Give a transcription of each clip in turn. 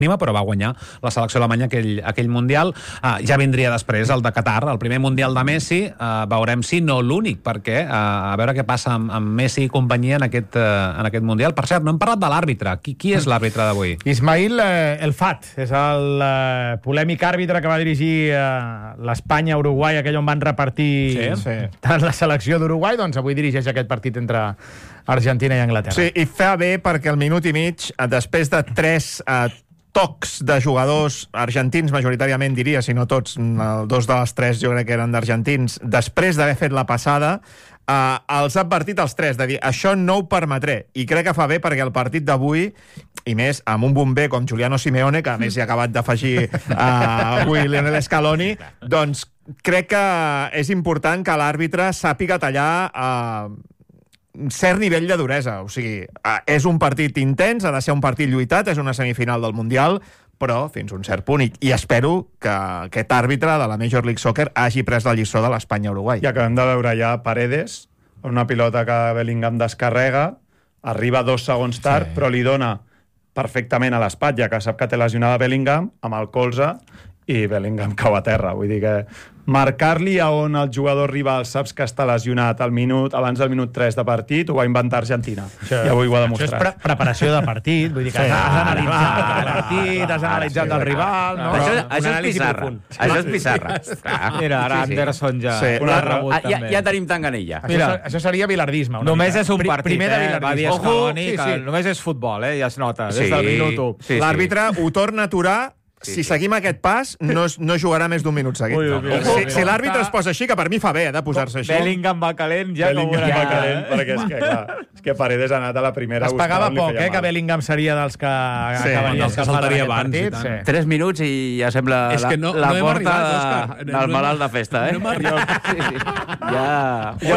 mínima, però va guanyar la selecció alemanya aquell Mundial. Ja vindria després el de Qatar, el primer Mundial de Messi. Veurem si no l'únic, perquè a veure què passa amb Messi i companyia en aquest Mundial. Per cert, no hem parlat de l'àrbitre. Qui és l'àrbitre d'avui? Ismail El Fat, és el polèmic àrbitre que va dirigir l'Espanya-Uruguai, aquell on van repartir tant la selecció d'Uruguai, doncs avui dirigeix aquest partit entre Argentina i Anglaterra. Sí, i fa bé perquè al minut i mig, després de 3 tocs de jugadors argentins, majoritàriament diria, si no tots, 2 de les 3 jo crec que eren d'argentins, després d'haver fet la passada, els ha advertit els 3 de dir, això no ho permetré, i crec que fa bé perquè el partit d'avui, i més amb un bomber com Giuliano Simeone, que a més hi ha acabat d'afegir avui Lionel Scaloni, doncs crec que és important que l'àrbitre sàpiga tallar cert nivell de duresa. O sigui, és un partit intens, ha de ser un partit lluitat, és una semifinal del Mundial, però fins a un cert punt. I espero que aquest àrbitre de la Major League Soccer hagi pres la lliçó de l'Espanya-Uruguai. I acabem de veure ja Paredes, una pilota que Bellingham descarrega, arriba 2 segons tard, però li dona perfectament a l'espatlla, que sap que té lesionada Bellingham, amb el colze, i Bellingham cau a terra. Vull dir que marcar-li a on el jugador rival saps que està lesionat abans del minut 3 de partit ho va inventar Argentina. I avui ho ha demostrat. Això és preparació de partit, vull dir que has analitzat el partit, has analitzat el rival... Això és pissarra. Això és pissarra. Mira, ara Anderson ja ha rebut també. Ja tenim Tanganella. Això seria bilardisme. Només és un partit, va dir Scaloni, que només és futbol, ja es nota, des del minut 1. L'àrbitre ho torna a aturar. Si seguim aquest pas, no jugarà més d'un minut seguit. Si l'àrbitre es posa així, que per mi fa bé de posar-se així. Bellingham va calent, ja com una... Bellingham va calent, perquè és que, clar, és que Paredes ha anat a la primera... Es pagava poc, que Bellingham seria dels que acabaria els que saltaria abans. 3 minuts i ja sembla la porta del malalt de festa, eh? No m'ha arribat. Ja...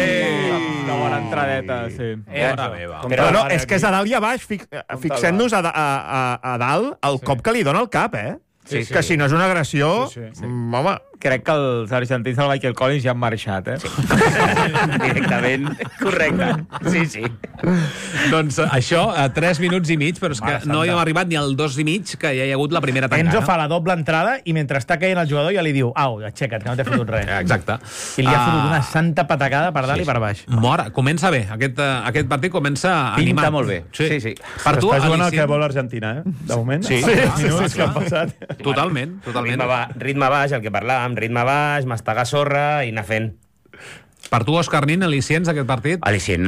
Una bona entradeta, sí. Però no, és que és a dalt i a baix. Fixem-nos a dalt el cop que li dona el cap, que si no és una agressió, home... Crec que els argentins del Michael Collins ja han marxat, Directament, correcte. Sí. Doncs això, a 3 minuts i mig, però és que no hi hem arribat ni al 2 i mig, que ja hi ha hagut la primera tangana. Enzo fa la doble entrada i mentre està caient el jugador ja li diu aixeca't, que no t'he fotut res. Exacte. I li ha fotut una santa patacada per dalt i per baix. Mora, comença bé. Aquest partit comença animat. Pinta molt bé. Sí. Per tu, està jugant el que vol Argentina, de moment. Sí. Minuts que han passat. Totalment. Ritme baix, el que parlàvem, ritme baix, mastegar sorra i anar fent. Per tu, Òscar Nin, al·licients d'aquest partit? Al·licient,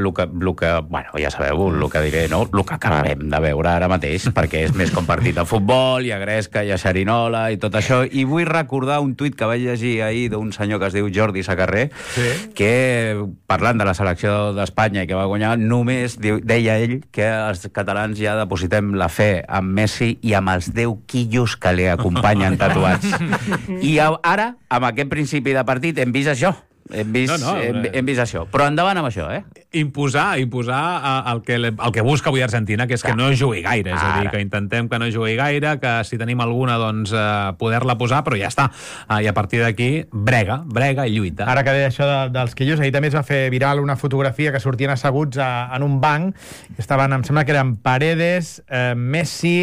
bueno, ja sabeu el que diré, no? El que acabem de veure ara mateix, perquè és més com partit de futbol, hi ha gresca, hi ha xerinola i tot això. I vull recordar un tuit que vaig llegir ahir d'un senyor que es diu Jordi Sacarré, que, parlant de la selecció d'Espanya i que va guanyar, només deia ell que els catalans ja depositem la fe en Messi i amb els 10 quillos que li acompanyen tatuats. I ara, amb aquest principi de partit, hem vist això. Hem vist això. Però endavant amb això, Imposar el que busca avui Argentina, que és que no jugui gaire. És a dir, que intentem que no jugui gaire, que si tenim alguna, doncs, poder-la posar, però ja està. I a partir d'aquí, brega i lluita. Ara que deia això dels quillos, ahir també es va fer viral una fotografia que sortien asseguts en un banc. Estaven, em sembla que eren Paredes, Messi...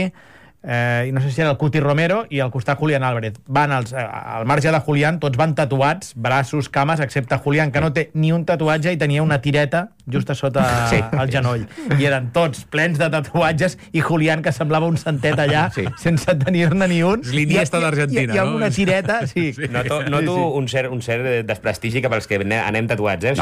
i no sé si era el Cuti Romero i al costat Julián Álvarez. Van al marge de Julián, tots van tatuats, braços, cames, excepte Julián, que no té ni un tatuatge i tenia una tireta just a sota el genoll. I eren tots plens de tatuatges i Julián, que semblava un santet allà, sense tenir-ne ni un. L'Iniesta d'Argentina, I amb una tireta, sí. Noto un cert desprestigi cap als que anem tatuats,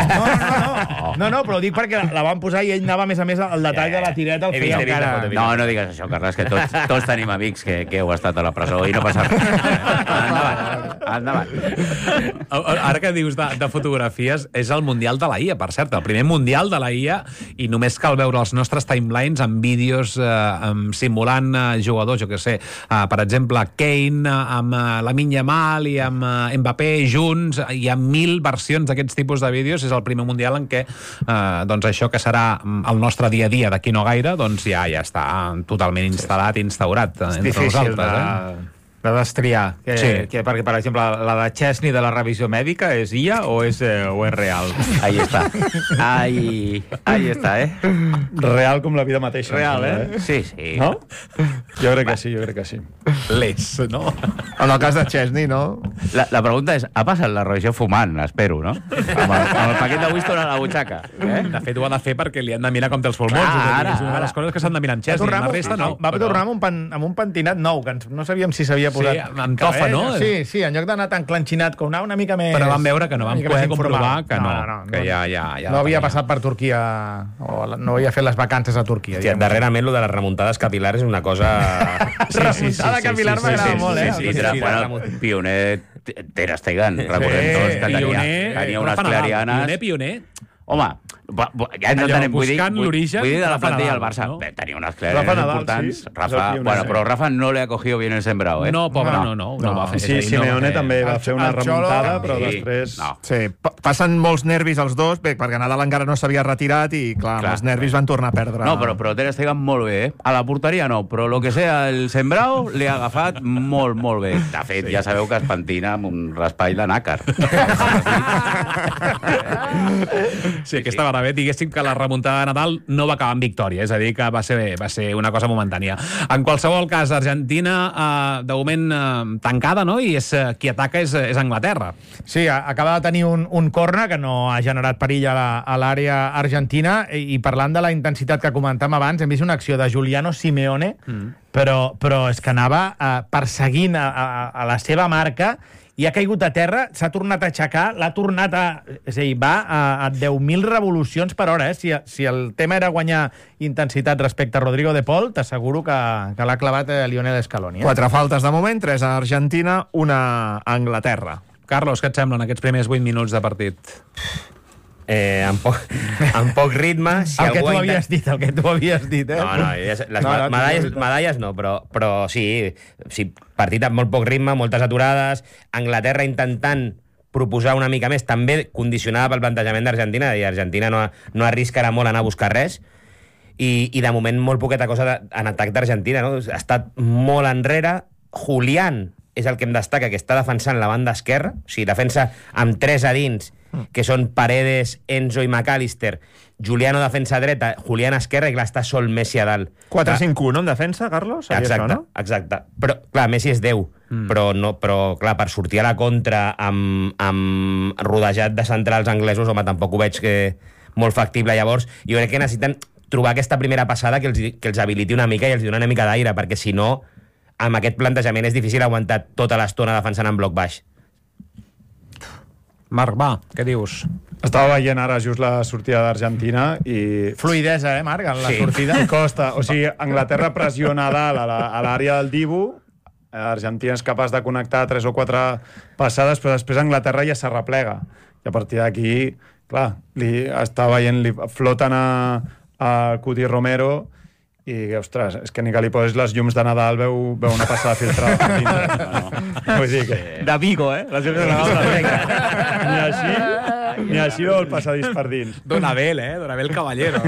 No, però ho dic perquè la van posar i ell anava, a més, el detall de la tireta el feia encara... No digues això, Carles, que tots tenim amics que heu estat a la presó i no passa res. Endavant. Ara que dius de fotografies, és el Mundial de la IA, per cert, el primer Mundial de la IA, i només cal veure els nostres timelines amb vídeos simulant jugadors, jo què sé, per exemple, Kane amb Lamine Yamal i amb Mbappé junts, hi ha 1000 versions d'aquests tipus de vídeos. És el primer Mundial en què doncs això que serà el nostre dia a dia d'aquí no gaire, doncs ja està totalment instal·lat, instaurat entre nosaltres. L'has triar. Sí. Perquè, per exemple, la de Chesney de la revisió mèdica és IA o és real? Ahí està. Ahí està, Real com la vida mateixa. Real, Sí, sí. No? Jo crec que sí. Les, no? En el cas de Chesney, no? La pregunta és, ha passat la revisió fumant, espero, no? Amb el paquet de whisky a la butxaca. De fet, ho ha de fer perquè li han de mirar com té els pulmons. Clar, és una de les coses que s'han de mirar amb Chesney. La resta no. Va tornar amb un pentinat nou, que no sabíem si s'havia posat... Sí, amb tofa, no? Sí, en lloc d'anar tan clanxinat com una mica més... Però vam veure que no, vam poder comprovar que no. Que ja no havia passat per Turquia, o no havia fet les vacances a Turquia. Hòstia, darrerament, lo de les remuntades capilars és una cosa... Remuntada capilar m'agrada molt, Bueno, pioner Ter Stegen, recordem tots que tenia unes clarianes... Pioner. Home, ja ens entenem, vull dir de la plantilla del Barça. No? Tenia unes clarianes importants. sí. Rafa, però Rafa no le ha cogido bien el sembrado, No, pobre, no ho va fer. Sí, Simeone també va fer una remuntada, però Sí. després... No. Sí, passen molts nervis els dos, perquè Nadal encara no s'havia retirat i, clar, els nervis van tornar a perdre. No, però Ter Stegen molt bé, A la porteria no, però lo que sea el sembrado li ha agafat molt, molt bé. De fet, ja sabeu que es pentina amb un raspall de nàcar. Sí, aquesta va bé. Diguéssim que la remuntada de Nadal no va acabar en victòria, és a dir, que va ser una cosa momentània. En qualsevol cas, Argentina, de moment tancada, no? I qui ataca és Anglaterra. Sí, acaba de tenir un corner que no ha generat perill a l'àrea argentina, i parlant de la intensitat que comentàvem abans, hem vist una acció de Giuliano Simeone, però és que anava perseguint a la seva marca i ha caigut a terra, s'ha tornat a aixecar, l'ha tornat a... És a dir, va a 10.000 revolucions per hora, Si el tema era guanyar intensitat respecte a Rodrigo de Paul, t'asseguro que l'ha clavat Lionel Scaloni. 4 faltes de moment, 3 a Argentina, 1 a Anglaterra. Carlos, què et semblen aquests primers 8 minuts de partit? Amb poc ritme. Si el que tu havies dit, No, les medalles no, però sí, partit amb molt poc ritme, moltes aturades, Anglaterra intentant proposar una mica més, també condicionada pel plantejament d'Argentina, i Argentina no arriscarà molt anar a buscar res, i de moment molt poqueta cosa en atac d'Argentina, no? Ha estat molt enrere. Julián és el que em destaca, que està defensant la banda esquerra, o sigui, defensa amb 3 a dins, que són Paredes, Enzo i McAllister. Giuliano defensa dreta, Julián esquerra, i clar, està sol Messi a dalt. 4-5-1 en defensa, Carlos? Exacte. Però, clar, Messi és 10, però clar, per sortir a la contra amb rodejat de centrals anglesos, home, tampoc ho veig molt factible. Llavors, jo crec que necessiten trobar aquesta primera passada que els habiliti una mica i els doni una mica d'aire, perquè si no, amb aquest plantejament és difícil aguantar tota l'estona defensant en bloc baix. Marc, va, què dius? Estava veient ara just la sortida d'Argentina i... Fluidesa, Marc, en la sortida. Costa. O sigui, Anglaterra pressiona a dalt a l'àrea del Dibu, Argentina és capaç de connectar 3 o 4 passades, però després Anglaterra ja s'arreplega. I a partir d'aquí, clar, li floten a Cuti Romero i, ostres, és que ni que li poses les llums de Nadal veu una passada filtrada per dintre. Vull dir que... De Vigo, les llums de Nadal. Ni així veu el passadís per dins. Donabel, Donabel Caballero.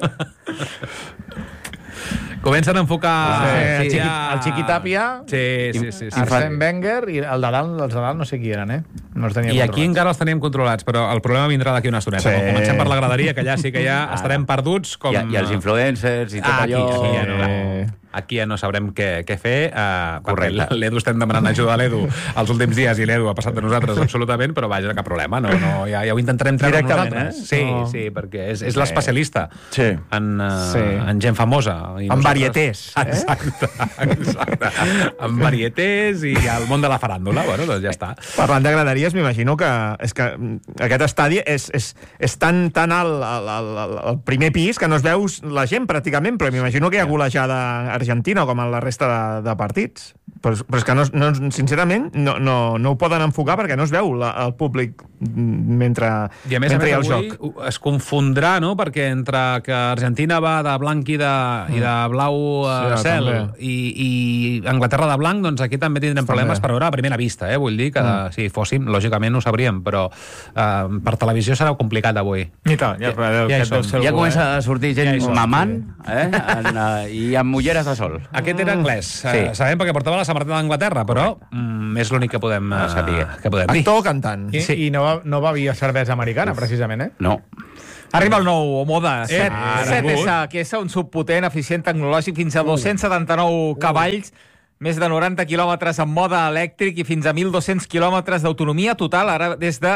Comencen a enfocar... El Chiqui Tapia, Sí. Arsène Wenger, i els de dalt no sé qui eren, No els tenia I aquí encara els teníem controlats, però el problema vindrà d'aquí una estoneta. Sí. Quan comencem per la graderia, que allà sí que ja estarem perduts. Com... I els influencers i tot allò... Aquí ja no sabrem què fer. Correcte. L'Edu estem demanant ajuda a l'Edu els últims dies i l'Edu ha passat de nosaltres absolutament, però vaja, cap problema. Ja ho intentarem treure nosaltres. Sí, perquè és l'especialista en gent famosa. En varietés. Exacte. En varietés i al món de la faràndula. Bueno, doncs ja està. Parlant de graderies, m'imagino que aquest estadi és tan alt al primer pis que no es veu la gent pràcticament, però m'imagino que hi ha golejada Argentina com en la resta de partits. Però és que sincerament no ho poden enfocar perquè no es veu el públic mentre hi ha el joc. Es confondrà, no?, perquè entre que Argentina va de blanc i de blau cel i Anglaterra de blanc, doncs aquí també tindrem problemes per veure a primera vista, vull dir que si fóssim, lògicament ho sabríem, però per televisió serà complicat avui. I tant, ja comença a sortir gent mamant i amb ulleres de sol. Aquest era anglès, sabem, perquè portava la samarreta d'Anglaterra, però és l'únic que podem dir. Actor o cantant. I no bevia cervesa americana, precisament, No. Arriba el nou Omoda 7S, que és un subpotent, eficient tecnològic, fins a 279 cavalls, més de 90 quilòmetres en mode elèctric i fins a 1.200 quilòmetres d'autonomia total, ara des de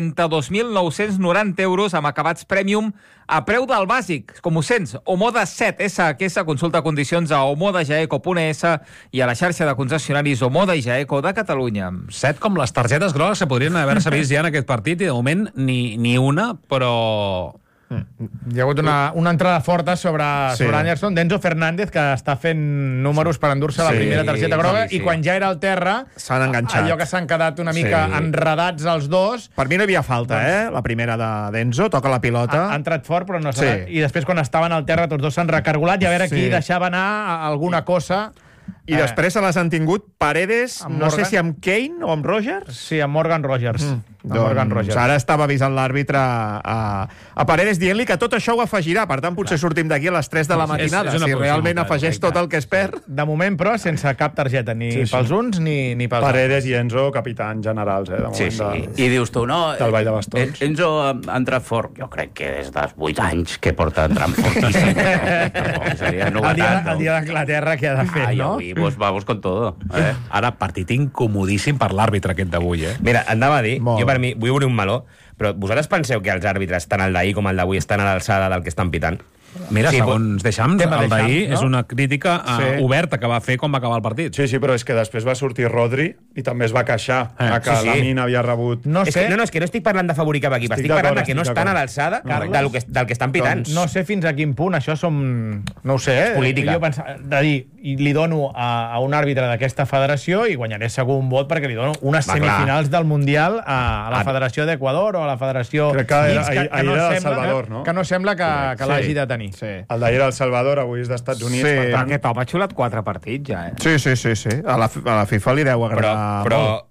32.990 euros amb acabats premium a preu del bàsic. Com ho sents? Omoda 7S, consulta condicions a omodajaeco.es i a la xarxa de concessionaris Omoda i Jaeco de Catalunya. 7 com les targetes grogues que podrien haver-se vist ja en aquest partit i de moment ni una, però... Hi ha hagut una entrada forta sobre Anderson. Denzo Fernández, que està fent números per endur-se la primera targeta groga, i quan ja era al terra s'han enganxat. Allò que s'han quedat una mica enredats els dos. Per mi no hi havia falta, la primera de Denzo, toca la pilota. Ha entrat fort, però no s'ha... I després, quan estaven al terra, tots dos s'han recargolat i a veure qui deixava anar alguna cosa. I després se les han tingut Paredes, no sé si amb Kane o amb Rogers. Sí, amb Morgan Rogers. Doncs ara estava avisant l'àrbitre a Paredes dient-li que tot això ho afegirà, per tant potser sortim d'aquí a les 3 de la matinada, si realment afegeix tot el que es perd. De moment, però, sense cap targeta, ni pels uns ni pels altres. Paredes i Enzo, capitans generals, de moment. I dius tu, no? Del Ball de Bastons. Enzo ha entrat fort. Jo crec que des dels 8 anys que porta entrant fortíssim. Seria novetat. El dia d'Anglaterra que ha de fer, no? Avui vamos con todo. Ara, partit incomodíssim per l'àrbitre aquest d'avui, Mira, anava a dir, jo per mi vull obrir un meló, però vosaltres penseu que els àrbitres, tant el d'ahir com el d'avui, estan a l'alçada del que estan pitant? Mira, segons Deschamps, el d'ahir és una crítica oberta que va fer quan va acabar el partit. Sí, però és que després va sortir Rodri i també es va queixar que Lamine havia rebut... És que no estic parlant de favorir cap equip, estic parlant que no estan a l'alçada del que estan pitant. No sé fins a quin punt això som... No ho sé, política. Jo pensava, de dir, i li dono a un àrbitre d'aquesta federació i guanyaré segur un vot perquè li dono unes semifinals del Mundial a la Federació d'Equador o a la Federació... Crec que ahir era El Salvador, no? Que no sembla que l'hagi de tenir. Sí. El d'ahir era El Salvador, avui és d'Estats Units. Sí. Per tant... Aquest home ha xulat 4 partits, ja, Sí. A la FIFA li deu agradar però molt.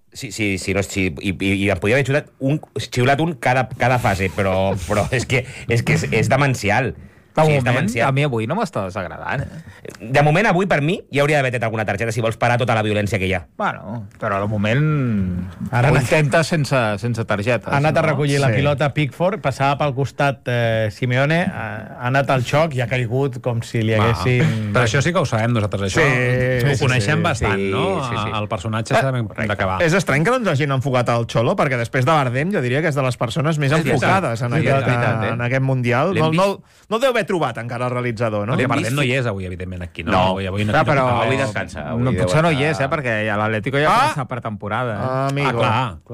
I em podia haver xiulat un cada fase, però és que és demencial. A mi avui no m'està desagradant. De moment, avui, per mi, hi hauria d'haver tret alguna targeta si vols parar tota la violència que hi ha. Bueno, però al moment ho intenta sense targetes. Ha anat a recollir la pilota Pickford, passava pel costat Simeone, ha anat al xoc i ha caigut com si li haguessin... Però això sí que ho sabem nosaltres, això. Ho coneixem bastant, no? El personatge sabem d'acabar. És estrany que no ens hagin enfocat al Xolo, perquè després de Bardem jo diria que és de les persones més enfocades en aquest Mundial. No deu haver trobat encara el realitzador, no? Bardem no hi és avui, evidentment, aquí. Però avui descansa. Potser no hi és, perquè l'Atlético ja passa per temporada. Amigo.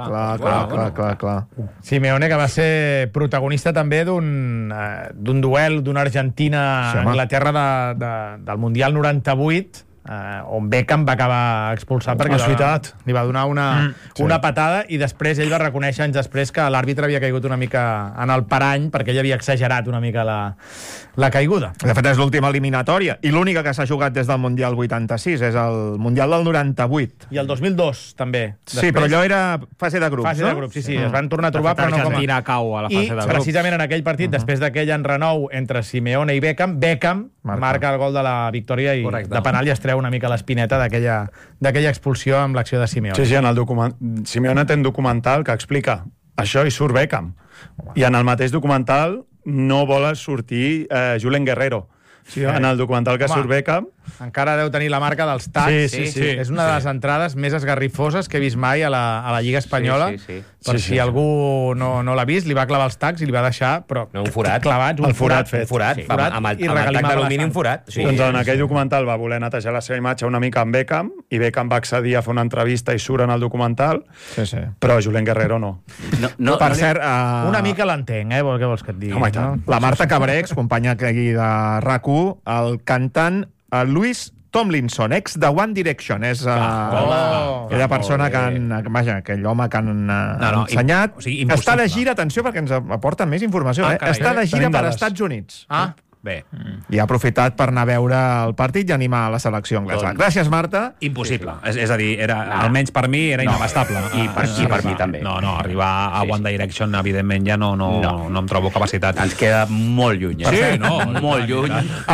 Clar. Simeone, que va ser protagonista també d'un duel d'una Argentina-Anglaterra del Mundial 98, on Beckham va acabar expulsat perquè li va donar una patada i després ell va reconèixer anys després que l'àrbitre havia caigut una mica en el parany perquè ell havia exagerat una mica la caiguda. De fet, és l'última eliminatòria i l'única que s'ha jugat des del Mundial 86, és el Mundial del 98. I el 2002, també. Sí, però allò era fase de grups, Fase de grups, sí. Es van tornar a trobar, però no com Argentina cau a la fase de grups. I precisament en aquell partit, després d'aquell enrenou entre Simeone i Beckham marca el gol de la victòria i de penal i es treu una mica l'espineta d'aquella expulsió amb l'acció de Simeone. Sí, Simeone té un documental que explica això i surt Beckham. I en el mateix documental no vol sortir Julen Guerrero. Sí, en el documental que surt Beckham... Encara deu tenir la marca dels tacs. Sí. És una de les entrades més esgarrifoses que he vist mai a la Lliga Espanyola. Si algú no l'ha vist, li va clavar els tacs i li va deixar un forat. Clavats, un forat fet. Amb el tac d'alumini, un forat. Doncs en aquell documental va voler netejar la seva imatge una mica amb Beckham i Beckham va accedir a fer una entrevista i surt en el documental, però Julen Guerrero no. Per cert... Una mica l'entenc, què vols que et digui? Home, la Marta Cabré, companya aquí de RAC1, el cantant Louis Tomlinson, ex de One Direction, és aquella persona aquell home que han ensenyat. Està de gira, atenció, perquè ens aporten més informació. Està de gira per Estats Units. Bé. I ha aprofitat per anar a veure el partit i animar a la selecció anglesa. Gràcies, Marta. Impossible. És a dir, almenys per mi era inabastable. I per mi també. No, arribar a One Direction, evidentment, ja no em trobo capacitat. Ens queda molt lluny. Sí, no? Molt lluny.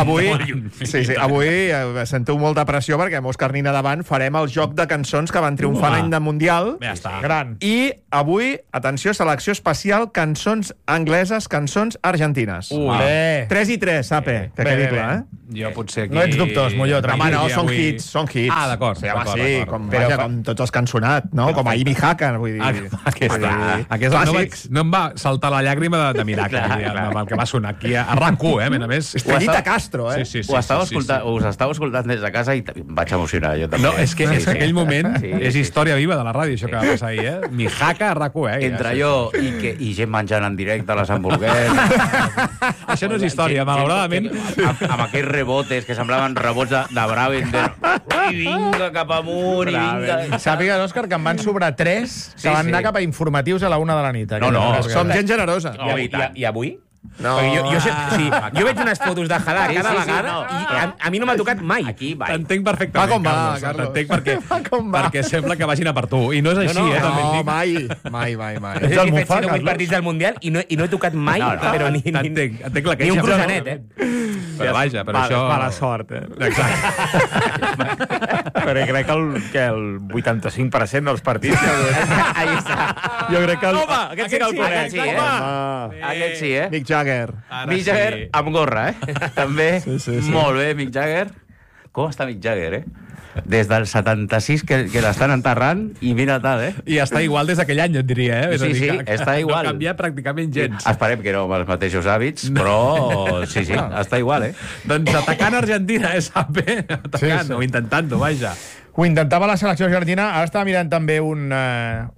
Avui sentiu molta pressió perquè amb Òscar Nina davant farem el joc de cançons que van triomfar l'any de Mundial. Ja està. Gran. I avui, atenció, selecció especial, cançons angleses, cançons argentines. 3 i 3, Sape, que quedi clar, eh? Jo potser aquí... No ets dubtós, Molló, Home, tranquil. no, són hits. Ah, d'acord. Sí, home, sí, com tots els que han sonat, no? Com a Imi Hacker, vull dir. Aquesta no em va saltar la llàgrima de miracle, amb el que va sonar aquí a RAC1, a més. Estrellita Castro, eh? Sí. Us estava escoltant des de casa i em vaig emocionar, jo també. No, és que aquell moment és història viva de la ràdio, això que va passar ahir, eh? Mijaca a RAC1, eh? Entre jo i gent menjant en directe les hamburgueses... Això no és història, malauradament. Amb aquells rebotes que semblaven rebots de Bravender. I vinga cap amunt, i vinga... Sàpiga, Òscar, que em van sobrar 3 que van anar cap a informatius a la 1 de la nit. Som gent generosa. I avui? No. Jo veig unes fotos de Hadar cada vegada i a mi no m'ha tocat mai. Aquí, va. T'entenc perfectament, Carlos. T'entenc perquè sembla que vagin a per tu. I no és així, No, mai. He fet 108 partits del Mundial i no he tocat mai, però ni T'entenc la queixa. un croissanet, eh? Però vaja, però això... Mala sort, eh? Exacte. Però crec que el 85% dels partits... Ahí està. Jo crec que... Home, aquest sí que el conec. Aquest sí, eh? Mick Jagger. Mick Jagger amb gorra, eh? També. Molt bé, Mick Jagger. Com està Mick Jagger, eh? Des del 76 que l'estan enterrant i mira tal, eh? I està igual des d'aquell any, et diria, eh? Sí, està igual. No canvia pràcticament gens. Esperem que no amb els mateixos hàbits, però sí, està igual, eh? Doncs atacant Argentina, AP? Atacant, o intentant-ho, vaja. Ho intentava la selecció argentina. Ara estava mirant també una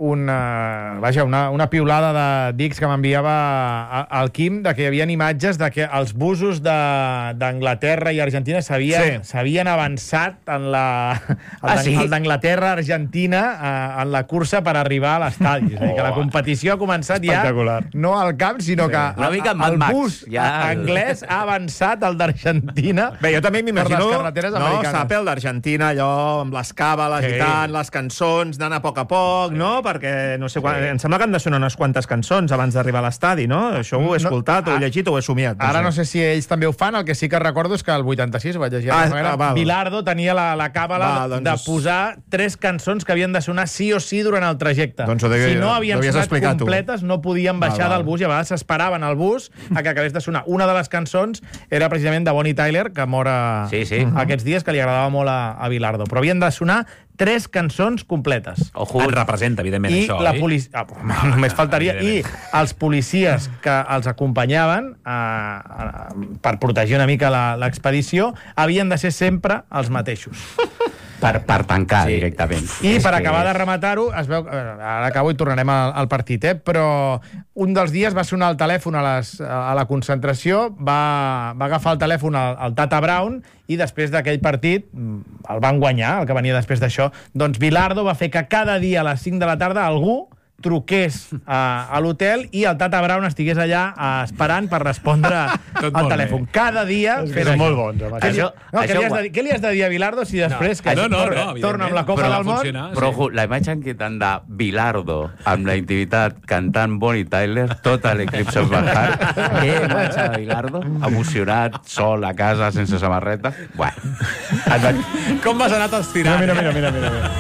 piulada de dics que m'enviava el Quim, de que hi havia imatges de que els busos d'Anglaterra i Argentina s'havien avançat en el d'Anglaterra, Argentina, en la cursa per arribar a l'estadi. És a dir, que la competició ha començat ja no al camp, sinó que el bus anglès ha avançat al d'Argentina. Bé, jo també m'imagino, per les carreteres americanes. Sape, el d'Argentina, allò amb les càbales i tant, les cançons, d'anar a poc, no? Perquè, no sé, em sembla que han de sonar unes quantes cançons abans d'arribar a l'estadi, no? Això ho he escoltat, ho he llegit, ho he somiat. Ara no sé si ells també ho fan, el que sí que recordo és que el 86, vaig llegir, Bilardo tenia la càbala de posar 3 cançons que havien de sonar sí o sí durant el trajecte. Si no havien sonat completes, no podien baixar del bus i a vegades s'esperaven al bus a que acabés de sonar. Una de les cançons era precisament de Bonnie Tyler, que mor aquests dies, que li agradava molt a Bilardo. Però havien de sonar 3 cançons completes. Et representa, evidentment, I això. La policia... només faltaria. I els policies que els acompanyaven per protegir una mica l'expedició havien de ser sempre els mateixos. Per tancar directament. I per acabar de rematar-ho, es veu... Ara acabo i tornarem al partit, però un dels dies va sonar el telèfon a la concentració, va agafar el telèfon al Tata Brown i després d'aquell partit el van guanyar, el que venia després d'això. Doncs Bilardo va fer que cada dia a les 5 de la tarda algú truqués a l'hotel i el Tata Brown estigués allà esperant per respondre al telèfon. Cada dia... Són molt bons, amb això. Què li has de dir a Bilardo si després torna amb la Copa del Món? Però la imatge en què tant de Bilardo amb la intimitat cantant Bonnie Tyler, tot l'Eclipse of My Heart, què imatge de Bilardo? Emocionat, sol, a casa, sense samarreta. Bueno. Com m'has anat estirant? Mira.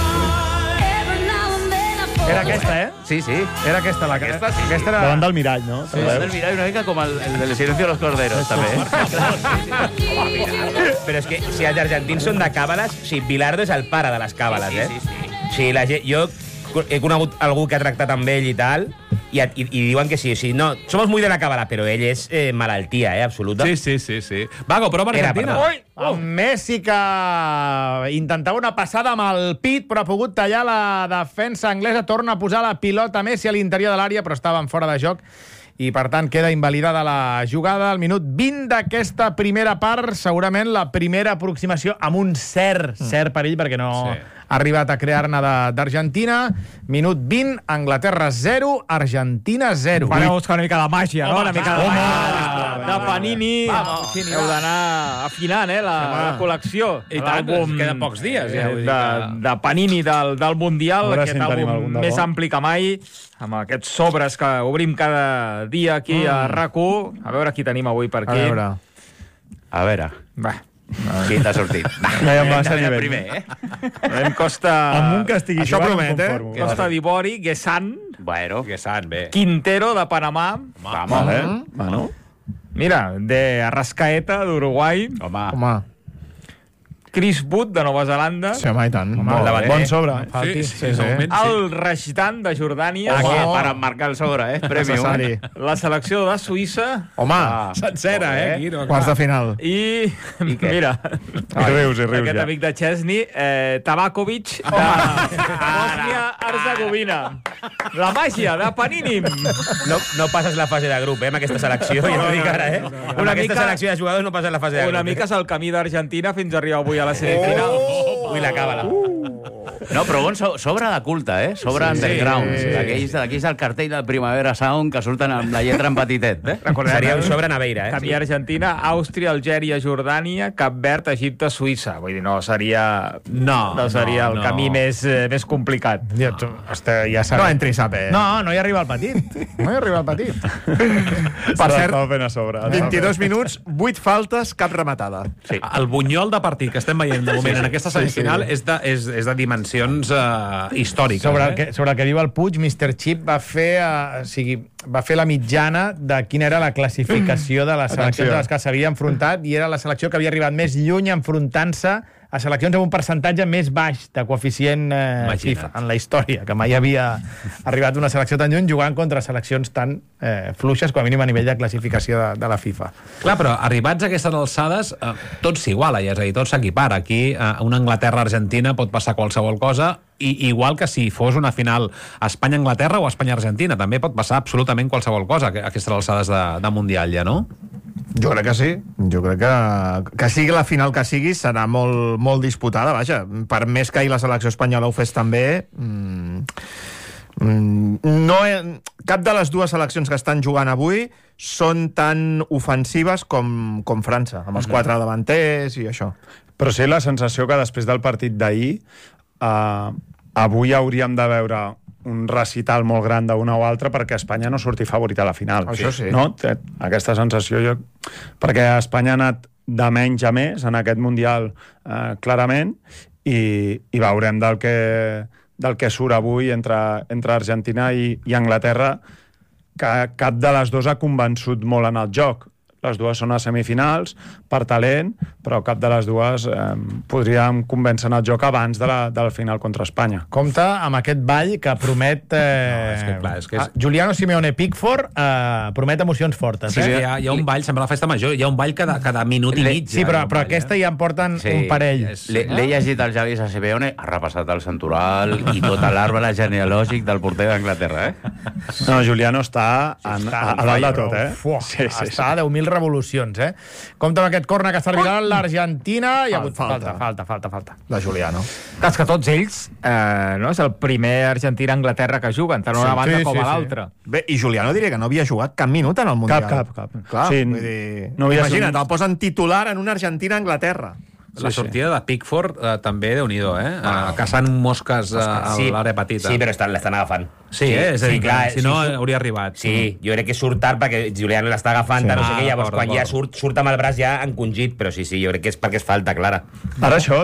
Era aquesta, eh? Sí. Era aquesta, Aquesta sí. Aquesta era... Davant del mirall, no? Sí, del mirall una mica com el del silencio de los corderos, també. Però és que si els argentins són de càbales, Bilardo és el pare de les càbales, eh? Sí, jo he conegut algú que ha tractat amb ell i tal, i diuen que sí, no, somos muy de la càbala, però ell és malaltia, absoluta. Sí. Vago, però amb Argentina. El Messi, que intentava una passada amb el pit, però ha pogut tallar la defensa anglesa, torna a posar la pilota Messi a l'interior de l'àrea, però estaven fora de joc, i per tant queda invalidada la jugada al minut 20 d'aquesta primera part, segurament la primera aproximació amb un cert perill, perquè no ha arribat a crear-ne d'Argentina. Minut 20, Anglaterra 0, Argentina 0. Fareu buscar una mica de màgia, no? Una mica de màgia de Panini. Heu d'anar afinant, la col·lecció. I tant, queden pocs dies, ja. De Panini del Mundial, A veure si aquest en tenim àlbum algun de més bo. ampli que mai, amb aquests sobres que obrim cada dia aquí a RAC1. A veure qui tenim avui per aquí. A veure, Va. qui t'ha sortit? No hi ha massa nivell. Primer, Em costa... Amb un que estigui Això jugant, promet, em conformo. Costa d'Ivori, Guessant, Bueno, Que sant, bé. Quintero de Panamà, vamos. Bueno, mira, de Arrascaeta d'Uruguai, Home, Chris Wood de Nova Zelanda, Sí, home, i tant. bon sobre. Sí. el Rashdan de Jordània, aquest per emmarcar el sobre, premium. Necessari. la selecció de Suïssa Home, Sencera, aquí, no? quarts de final. i mira, I rius aquest ja. amic de Chesney, Tabakovic de Bòsnia-Herzegovina. La màgia de Panini. No passes la fase de grup, amb aquesta selecció, ja t'ho dic ara, Amb Una aquesta mica- selecció de jugadors no passes la fase de grup. Una mica és el camí d'Argentina fins a arribar avui a la semifinal. Ui, la càbala. No, però bon sobre de culte, Sobre underground. D'aquells del cartell del Primavera Sound que surten amb la lletra en petitet, Seria un sobre Naveira, Camí Argentina, Àustria, Algèria, Jordània, Cap Verd, Egipte, Suïssa. Vull dir, no seria el camí més complicat. Ja sabem. No entris a pes. No hi arriba el petit. No hi arriba el petit. Per cert, Estava fent a sobre. 22 minuts, 8 faltes, cap rematada. Sí. El bunyol de partit que estem veient de moment en aquesta semifinal és de dimensions històriques. Sobre el que diu el Puig, Mr. Chip va fer la mitjana de quina era la classificació de les seleccions a les que s'havia enfrontat, i era la selecció que havia arribat més lluny enfrontant-se a seleccions amb un percentatge més baix de coeficient FIFA en la història, que mai havia arribat una selecció tan lluny jugant contra seleccions tan fluixes, com a mínim a nivell de classificació de la FIFA. Clar, però arribats a aquestes alçades, tot s'iguala, és a dir, tot s'equipara. Aquí, una Anglaterra-Argentina pot passar qualsevol cosa, i igual que si fos una final Espanya-Anglaterra o Espanya-Argentina, també pot passar absolutament qualsevol cosa a aquestes alçades de Mundial, ja, no? Jo crec que sí. Jo crec que sigui la final que sigui serà molt, molt disputada, vaja. Per més que ahir la selecció espanyola ho fes també, cap de les dues seleccions que estan jugant avui són tan ofensives com França, amb els 4 davanters i això. Però sí la sensació que després del partit d'ahir avui hauríem de veure un recital molt gran d'una o altra perquè Espanya no surti favorit a la final. Això sí. No? Aquesta sensació, perquè Espanya ha anat de menys a més en aquest Mundial clarament, i veurem del que surt avui entre Argentina i Anglaterra, que cap de les dues ha convençut molt en el joc. Les dues són a semifinals, per talent, però cap de les dues podríem convèncer en el joc abans de la final contra Espanya. Compte amb aquest ball que promet... és que és... Juliano Simeone Pickford promet emocions fortes. Sí, hi ha un ball, sembla la festa major, hi ha un ball cada minut i mig. Sí, però aquesta ja en porten un parell. L'he llegit als llavis a Simeone, ha repassat el santoral i tot l'arbre genealògic del porter d'Anglaterra, No, Juliano està a dalt de tot, Està a 10.000 revolucions, Compte amb aquest córner que servirà l'Argentina. Hi ha hagut falta. De Juliano. És que tots ells, no, és el primer Argentina-Anglaterra que juguen, tant a una banda com a l'altra. Bé, i Juliano diria que no havia jugat cap minut en el Mundial. Cap. Clar, Sí, vull dir, no havia imagina't, sigut- el posen titular en una Argentina-Anglaterra. La sortida de Pickford també, Déu-n'hi-do, caçant mosques a l'àrea petita. Sí, però l'estan agafant. Sí, és a dir, clar, si no hauria arribat. Sí, jo crec que surt tard perquè Juliano l'està agafant, no sé què, llavors d'acord, quan ja d'acord. surt amb el braç ja encongit, però sí, jo crec que és perquè és falta, clara. Ara això,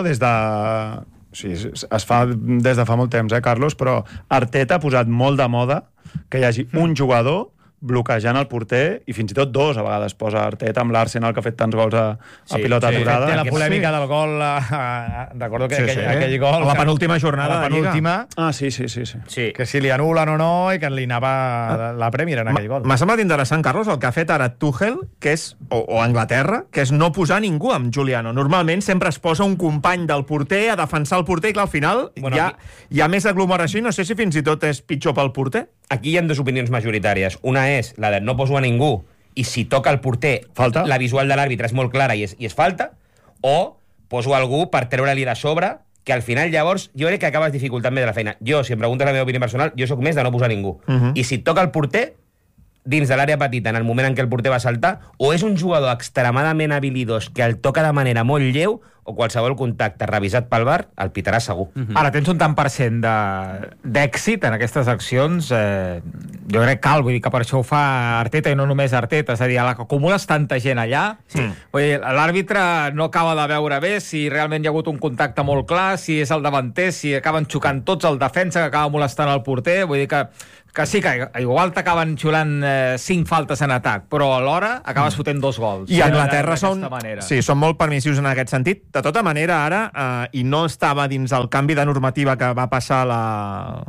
es fa des de fa molt temps, Carlos, però Arteta ha posat molt de moda que hi hagi un jugador bloquejant el porter, i fins i tot dos a vegades posa Arteta amb l'Arsenal, que ha fet tants gols a pilota aturada. Té la polèmica del gol, recordo que aquell gol... A la penúltima jornada a la de Lliga. penúltima, Sí. que si li anulen o no, i que li anava la Premier en aquell gol. M'ha semblat interessant, Carlos, el que ha fet ara Tuchel, que és, o Anglaterra, que és no posar ningú amb Juliano. Normalment sempre es posa un company del porter a defensar el porter, i clar, al final hi ha més aglomeració, i no sé si fins i tot és pitjor pel porter. Aquí hi ha dues opinions majoritàries. Una és la de no poso a ningú, i si toca el porter, Falta. la visual de l'àrbitre és molt clara i és falta, o poso algú per treure-li de sobre que al final llavors jo crec que acabes dificultant més de la feina. Jo, si em preguntes la meva opinió personal, jo sóc més de no posar ningú. I si et toca el porter, dins de l'àrea petita, en el moment en què el porter va saltar, o és un jugador extremadament habilidós que el toca de manera molt lleu, o qualsevol contacte revisat pel VAR el pitarà segur. Ara, tens un tant per cent d'èxit en aquestes accions. Jo crec que cal, vull dir que per això ho fa Arteta i no només Arteta. És a dir, a la que acumules tanta gent allà, vull dir, l'àrbitre no acaba de veure bé si realment hi ha hagut un contacte molt clar, si és el davanter, si acaben xocant tots el defensa que acaba molestant el porter. Vull dir que sí, que igual t'acaben xulant 5 faltes en atac, però alhora acabes fotent 2 gols. I Anglaterra són molt permissius en aquest sentit. De tota manera, ara, i no estava dins el canvi de normativa que va passar la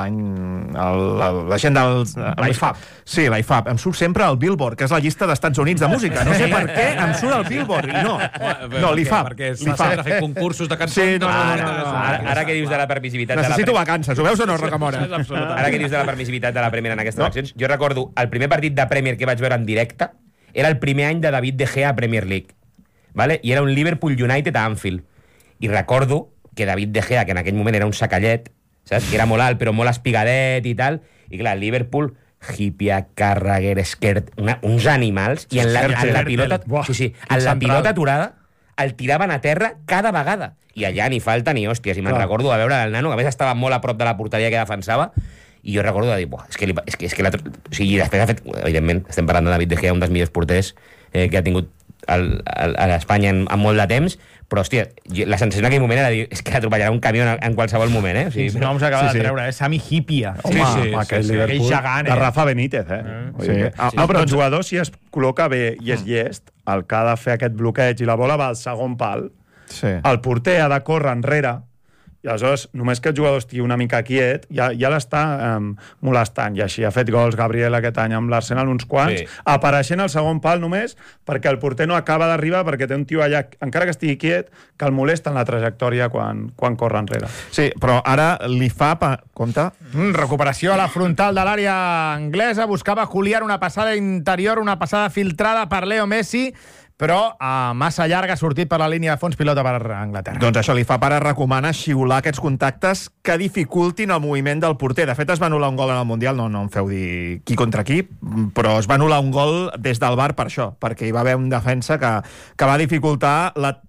gent dels... L'IFAB. Sí, l'IFAB. Em surt sempre el Billboard, que és la llista d'Estats Units de música. No sé per què em surt el Billboard, i no. No, l'IFAB. Perquè s'ha de fer concursos de cançons. Sí, no. Ara que dius de la permissivitat... Necessito vacances, ho veus o no, Rocamora? Ara que dius de la permissivitat de la Premier en aquestes eleccions, jo recordo el primer partit de Premier que vaig veure en directe era el primer any de David De Gea a Premier League, ¿vale? I era un Liverpool United a Anfield, i recordo que David De Gea, que en aquell moment era un sacallet, saps? Que era molt alt però molt espigadet i tal, i clar, Liverpool Hipia, Carragher, Skert, uns animals, i en la pilota en la pilota aturada el tiraven a terra cada vegada, i allà ni falta ni hòsties, i me'n recordo de veure el nano, que a més estava molt a prop de la porteria que defensava, i jo recordo de dir, o sigui, després ha fet, evidentment, estem parlant de David De Gea, un dels millors porters que ha tingut a l'Espanya en molt de temps, però, hòstia, la sensació en aquell moment era dir, és que atropellarà un camió en qualsevol moment, eh? O sigui, no ens acaba de treure, Sami Hipia. Aquell Liverpool, gegant, de Rafa Benítez, No, però el jugador, si es col·loca bé i és llest, el que ha de fer aquest bloqueig i la bola va al segon pal, el porter ha de córrer enrere, i aleshores, només que el jugador estigui una mica quiet, ja l'està molestant. I així ha fet gols Gabriel aquest any amb l'Arsenal uns quants, apareixent al segon pal només perquè el porter no acaba d'arribar, perquè té un tio allà, encara que estigui quiet, que el molesta en la trajectòria quan corre enrere. Sí, però ara li fa... Compte. Recuperació a la frontal de l'àrea anglesa. Buscava Julián una passada interior, una passada filtrada per Leo Messi, però massa llarga, ha sortit per la línia de fons, pilota per Anglaterra. Doncs això, li fa para recomana xiular aquests contactes que dificultin el moviment del porter. De fet, es va anul·lar un gol en el Mundial, no em feu dir qui contra qui, però es va anul·lar un gol des del VAR per això, perquè hi va haver un defensa que va dificultar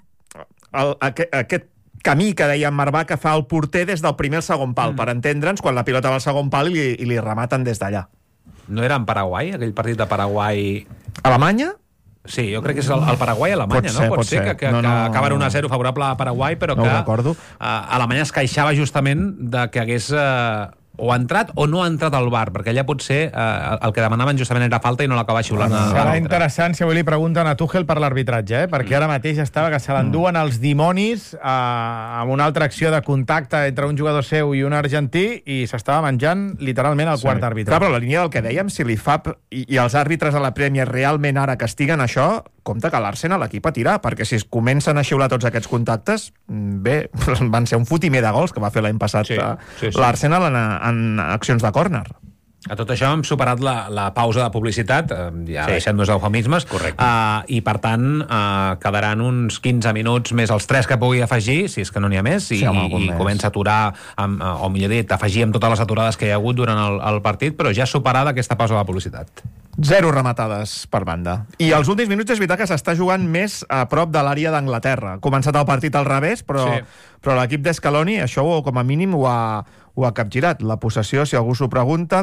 aquest camí que deia en Marvà que fa el porter des del primer al segon pal, per entendre'ns, quan la pilota va al segon pal i li rematen des d'allà. No era en Paraguai, aquell partit de Paraguai... Alemanya? Sí, jo crec que és el Paraguai-Alemanya, no? Pot ser que acaben 1-0 favorable a Paraguai, però que Alemanya es queixava justament de que hagués o ha entrat o no ha entrat al VAR, perquè allà potser el que demanaven justament era falta i no l'acaba xiulant. Serà interessant si avui li pregunten a Tuchel per l'arbitratge, perquè ara mateix estava que se l'enduen els dimonis amb una altra acció de contacte entre un jugador seu i un argentí, i s'estava menjant literalment el quart àrbitre. Clar, però la línia del que dèiem, si l'IFAB i els àrbitres a la Premier realment ara castiguen això, compte que l'Arsenal l'equip a tirar, perquè si es comencen a xiular tots aquests contactes, bé, van ser un fotimer de gols que va fer l'any passat l'Arsenal en accions de córner. A tot això hem superat la pausa de publicitat, ja deixant-nos eufemismes, i per tant quedaran uns 15 minuts més els 3 que pugui afegir, si és que no n'hi ha més, i comença a aturar, o millor dit, afegir amb totes les aturades que hi ha hagut durant el partit, però ja superada aquesta pausa de publicitat. 0 rematades per banda. I els últims minuts és veritat que s'està jugant més a prop de l'àrea d'Anglaterra. Ha començat el partit al revés, però l'equip d'Escaloni, això com a mínim ho ha capgirat. La possessió, si algú s'ho pregunta,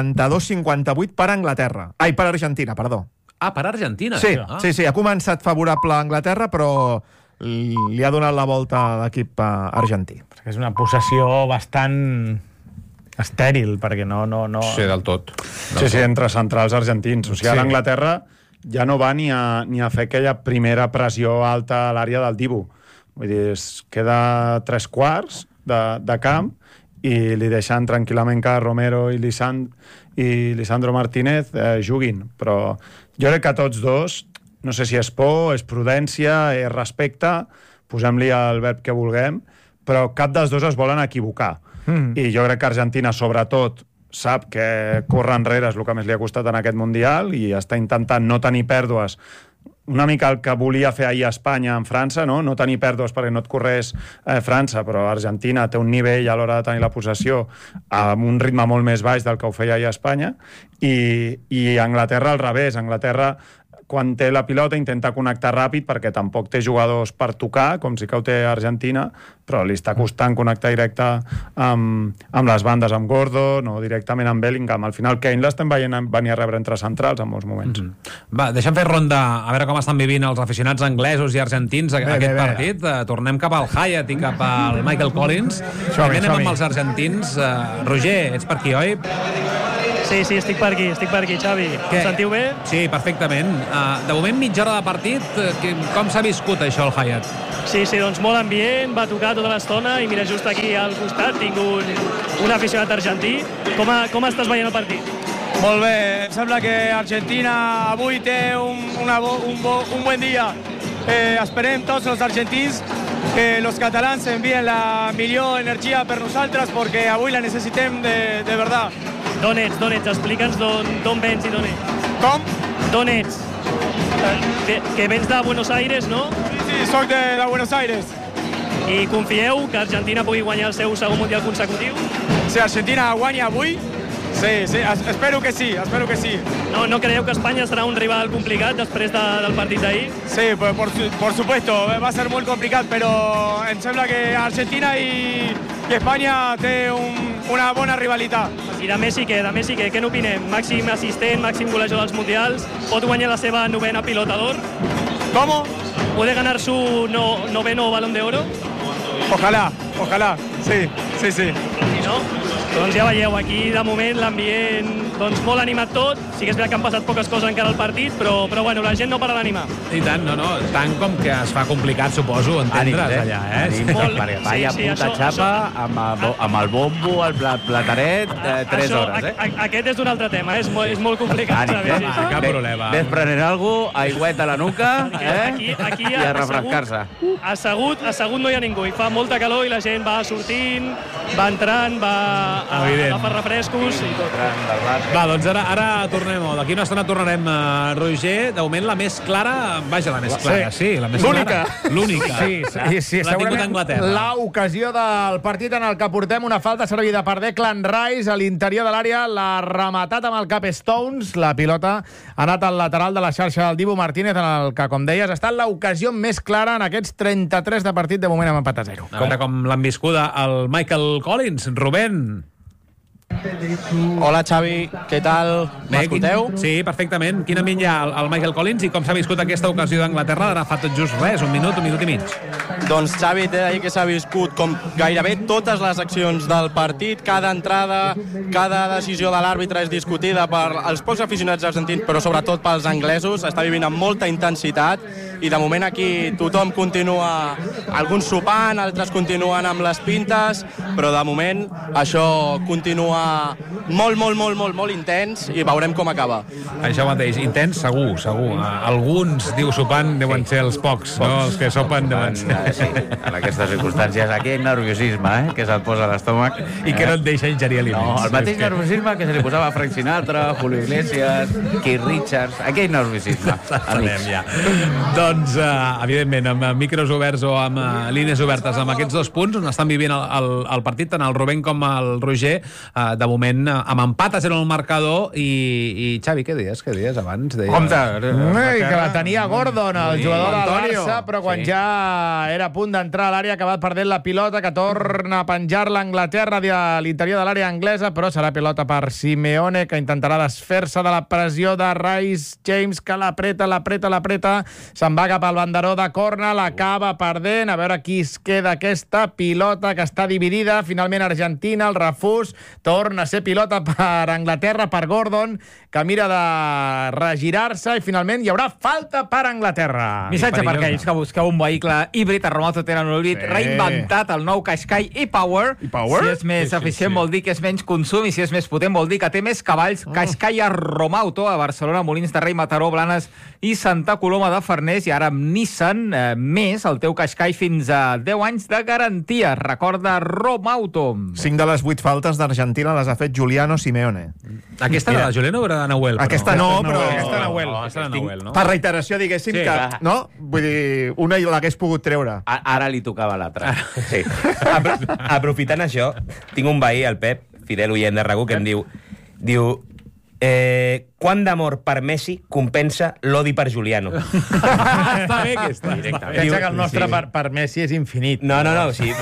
42-58 per Anglaterra. Ai, per Argentina, perdó. Ah, per Argentina? Sí, ha començat favorable a Anglaterra, però li ha donat la volta a l'equip argentí. És una possessió bastant estèril, perquè no... Sí, del tot. Sí, entre centrals argentins. O sigui, ara Anglaterra ja no va ni a fer aquella primera pressió alta a l'àrea del Dibu. Vull dir, es queda 3/4 de camp i li deixen tranquil·lament que Romero i Lisandro Martínez juguin. Però jo crec que tots dos, no sé si és por, és prudència, és respecte, posem-li el verb que vulguem, però cap dels dos es volen equivocar. I jo crec que Argentina, sobretot, sap que córrer enrere és el que més li ha costat en aquest Mundial i està intentant no tenir pèrdues una mica el que volia fer ahir a Espanya en França, no tenir pèrdues perquè no et corrés França, però Argentina té un nivell a l'hora de tenir la possessió amb un ritme molt més baix del que ho feia ahir a Espanya, i Anglaterra al revés. Anglaterra, quan té la pilota, intenta connectar ràpid perquè tampoc té jugadors per tocar, com sí que ho té Argentina, però li està costant connectar directe amb les bandes, amb Gordon o directament amb Bellingham. Al final Kane l'estem veient venir a rebre entre centrals en molts moments. Va, deixa'm fer ronda a veure com estan vivint els aficionats anglesos i argentins aquest partit. Tornem cap al Hyatt i cap al Michael Collins. Primer anem amb els argentins. Roger, ets per aquí, oi? Sí, estic per aquí, Xavi. Em sentiu bé? Sí, perfectament. De moment, mitja hora de partit. Com s'ha viscut això al Hyatt? Sí, doncs molt ambient, va tocar tota l'estona i mira, just aquí al costat tinc un aficionat argentí. Com estàs veient el partit? Molt bé, em sembla que Argentina avui té un bon dia. Esperem tots els argentins que els catalans envien la millor energia per nosaltres perquè avui la necessitem de verdad. D'on ets? Explica'ns d'on vens i d'on ets. Com? D'on ets? Que vens de Buenos Aires, no? Sí, soc de Buenos Aires. I confieu que Argentina pugui guanyar el seu segon mundial consecutiu? Si Argentina guanya avui, sí, espero que sí. No creieu que Espanya serà un rival complicat després del partit d'ahir? Sí, por supuesto, va a ser molt complicat, però em sembla que Argentina i Espanya té una bona rivalitat. I de Messi què n'opinem? Màxim assistent, màxim golejador dels mundials, pot guanyar la seva novena Pilota d'Or? ¿Cómo? ¿Puede ganar su noveno Balón de Oro? Ojalá, sí. No? Doncs ja veieu, aquí de moment l'ambient molt animat tot. Sí que és veritat que han passat poques coses encara al partit, però bueno, la gent no para d'animar. I tant, tant com que es fa complicat, suposo, entendre's allà, Vaya puta xapa, amb el bombo, el plataret, 3 hores, Aquest és un altre tema, és molt complicat. Cap problema. Ves prenent alguna cosa, aigüeta a la nuca, aquí i a refrescar-se. Assegut no hi ha ningú, i fa molta calor i la gent va sortint, va entrant, va agafar refrescos i tot. Va, doncs ara tornem, d'aquí una estona tornarem a Roger. De moment la més clara, vaja, la més clara, sí, la més clara. L'única. Sí, l'ha tingut Anglaterra. L'ocasió del partit en el que portem una falta servida per Declan Rice a l'interior de l'àrea, l'ha rematat amb el cap Stones, la pilota ha anat al lateral de la xarxa del Dibu Martínez, en el que, com deies, ha estat l'ocasió més clara en aquests 33 de partit, de moment amb empat a 0. A veure com l'han viscuda el Michael Collins. Rubén. Hola, Xavi, què tal? M'escolteu? Sí, perfectament. Quina ambient hi ha el Michael Collins i com s'ha viscut aquesta ocasió d'Anglaterra d'ara fa tot just res, un minut i mig? Doncs, Xavi, t'he de dir que s'ha viscut com gairebé totes les accions del partit, cada entrada, cada decisió de l'àrbitre és discutida per els pocs aficionats argentins, però sobretot pels anglesos, està vivint amb molta intensitat i de moment aquí tothom continua, alguns sopant, altres continuen amb les pintes, però de moment això continua molt intens i veurem com acaba. Això mateix, intens segur. Alguns, diu sopant, deuen ser els pocs, no? Els que sopen deuen ser. Sí, en aquestes circumstàncies aquí nerviosisme, que se't posa a l'estómac. I que no et deixa ingerir aliments. No, el mateix nerviosisme que se li posava a Frank Sinatra, Julio Iglesias, Keith Richards, aquell nerviosisme. Anem ja. Doncs, evidentment, amb micros oberts o amb línies obertes, amb aquests dos punts on estan vivint el partit, tant el Rubén com el Roger, de moment amb empat a 0 al marcador i Xavi, què dies abans? Compte, que la tenia Gordon, el jugador del Barça, però quan ja era a punt d'entrar a l'àrea ha acabat perdent la pilota, que torna a penjar-la a Anglaterra a l'interior de l'àrea anglesa, però serà pilota per Simeone, que intentarà desfer-se de la pressió de Rice James, que l'apreta, se'n va cap al banderó de córner, l'acaba perdent, a veure qui es queda aquesta pilota que està dividida, finalment Argentina, el refús, torna a ser pilota per Anglaterra, per Gordon, que mira de regirar-se i finalment hi haurà falta per Anglaterra. Missatge per aquells que busqueu un vehicle híbrid, a Remoto tenen un híbrid reinventat, el nou Qashqai e-Power. Si és més eficient vol dir que és menys consum i si és més potent vol dir que té més cavalls. Qashqai a Romauto, a Barcelona, Molins de Rei, Mataró, Blanes i Santa Coloma de Farners. i ara amb Nissan, més el teu Qashqai fins a 10 anys de garantia. Recorda Romauto. 5 de les 8 faltes d'Argentina les ha fet Giuliano Simeone. Aquesta era de Juliano o era de Nahuel? Aquesta no, però... Aquesta Nahuel. Aquesta de Nahuel, no? Per reiteració, diguéssim, Sí, que... clar. No? Vull dir, una l'hagués pogut treure. Ara li tocava l'altra. Sí. Aprofitant això, tinc un veí, el Pep, fidel oient de RAC1, que em diu quant d'amor per Messi compensa l'odi per Juliano? Està bé aquesta. Pensa que el nostre per Messi és infinit. No, o sigui,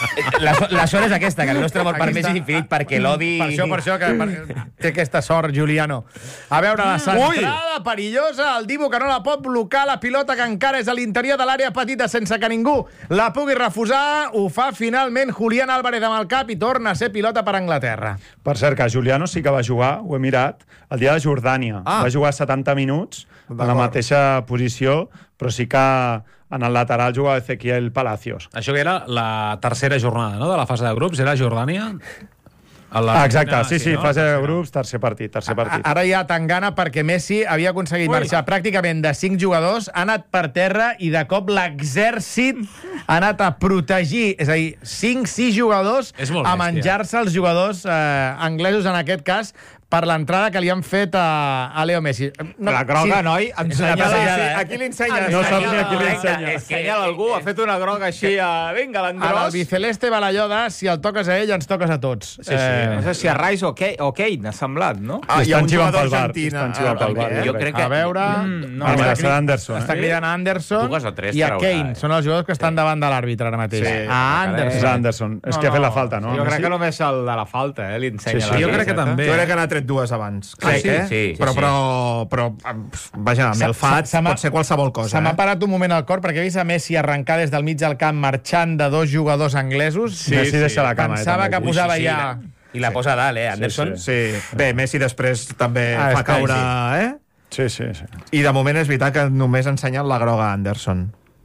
la sort és aquesta, que el nostre amor per Messi és infinit, perquè l'odi... Per això que té aquesta sort, Giuliano. A veure, la centrada perillosa, el Dibu que no la pot blocar, la pilota que encara és a l'interior de l'àrea petita sense que ningú la pugui refusar, ho fa finalment Julián Álvarez amb el cap i torna a ser pilota per Anglaterra. Per cert, que Juliano sí que va jugar, ho he mirat, el dia de Jordània. Va jugar 70 minuts en la mateixa posició, però sí que en el lateral jugava Ezequiel Palacios. Això que era la tercera jornada, no?, de la fase de grups, era Jordània? Exacte, sí, no? fase de grups, tercer partit. Ara hi ha tangana perquè Messi havia aconseguit marxar pràcticament de 5 jugadors, ha anat per terra i de cop l'exèrcit ha anat a protegir, és a dir, 5-6 jugadors a menjar-se els jugadors anglesos, en aquest cas, per l'entrada que li han fet a Leo Messi. No, la groga, noi, ensenya-la. Aquí l'ensenya. No sap ni a qui l'ensenya. Ensenya-la algú, ha fet una groga així vinga, A l'Andrós. l'Albiceleste Balayoda, si el toques a ell, ens toques a tots. No sé si a Rice o Kane ha semblat, no? Hi ha un jugador argentina. argentina. Jo crec que... A veure... Mira, serà Anderson. Està cridant a Anderson Dues o tres i a traurà, Kane. Són els jugadors que estan davant de l'àrbitre ara mateix. A És Anderson. Anderson. És que ha fet la falta, no? Jo crec que només el de la falta, li ensenya. Sí, Jo crec que també. Jo crec que n'ha tret dues abans. Sí. Però, vaja, amb el fat pot ser qualsevol cosa. Se m'ha parat un moment al cor perquè he vist a Messi arrencar des del mig del camp marxant de 2 jugadors anglesos. Messi deixa la cama. Pensava que posava ja... I la posa a dalt, Anderson. Sí. Bé, Messi després també fa caure... Sí. I de moment és veritat que només ha ensenyat la groga a Anderson.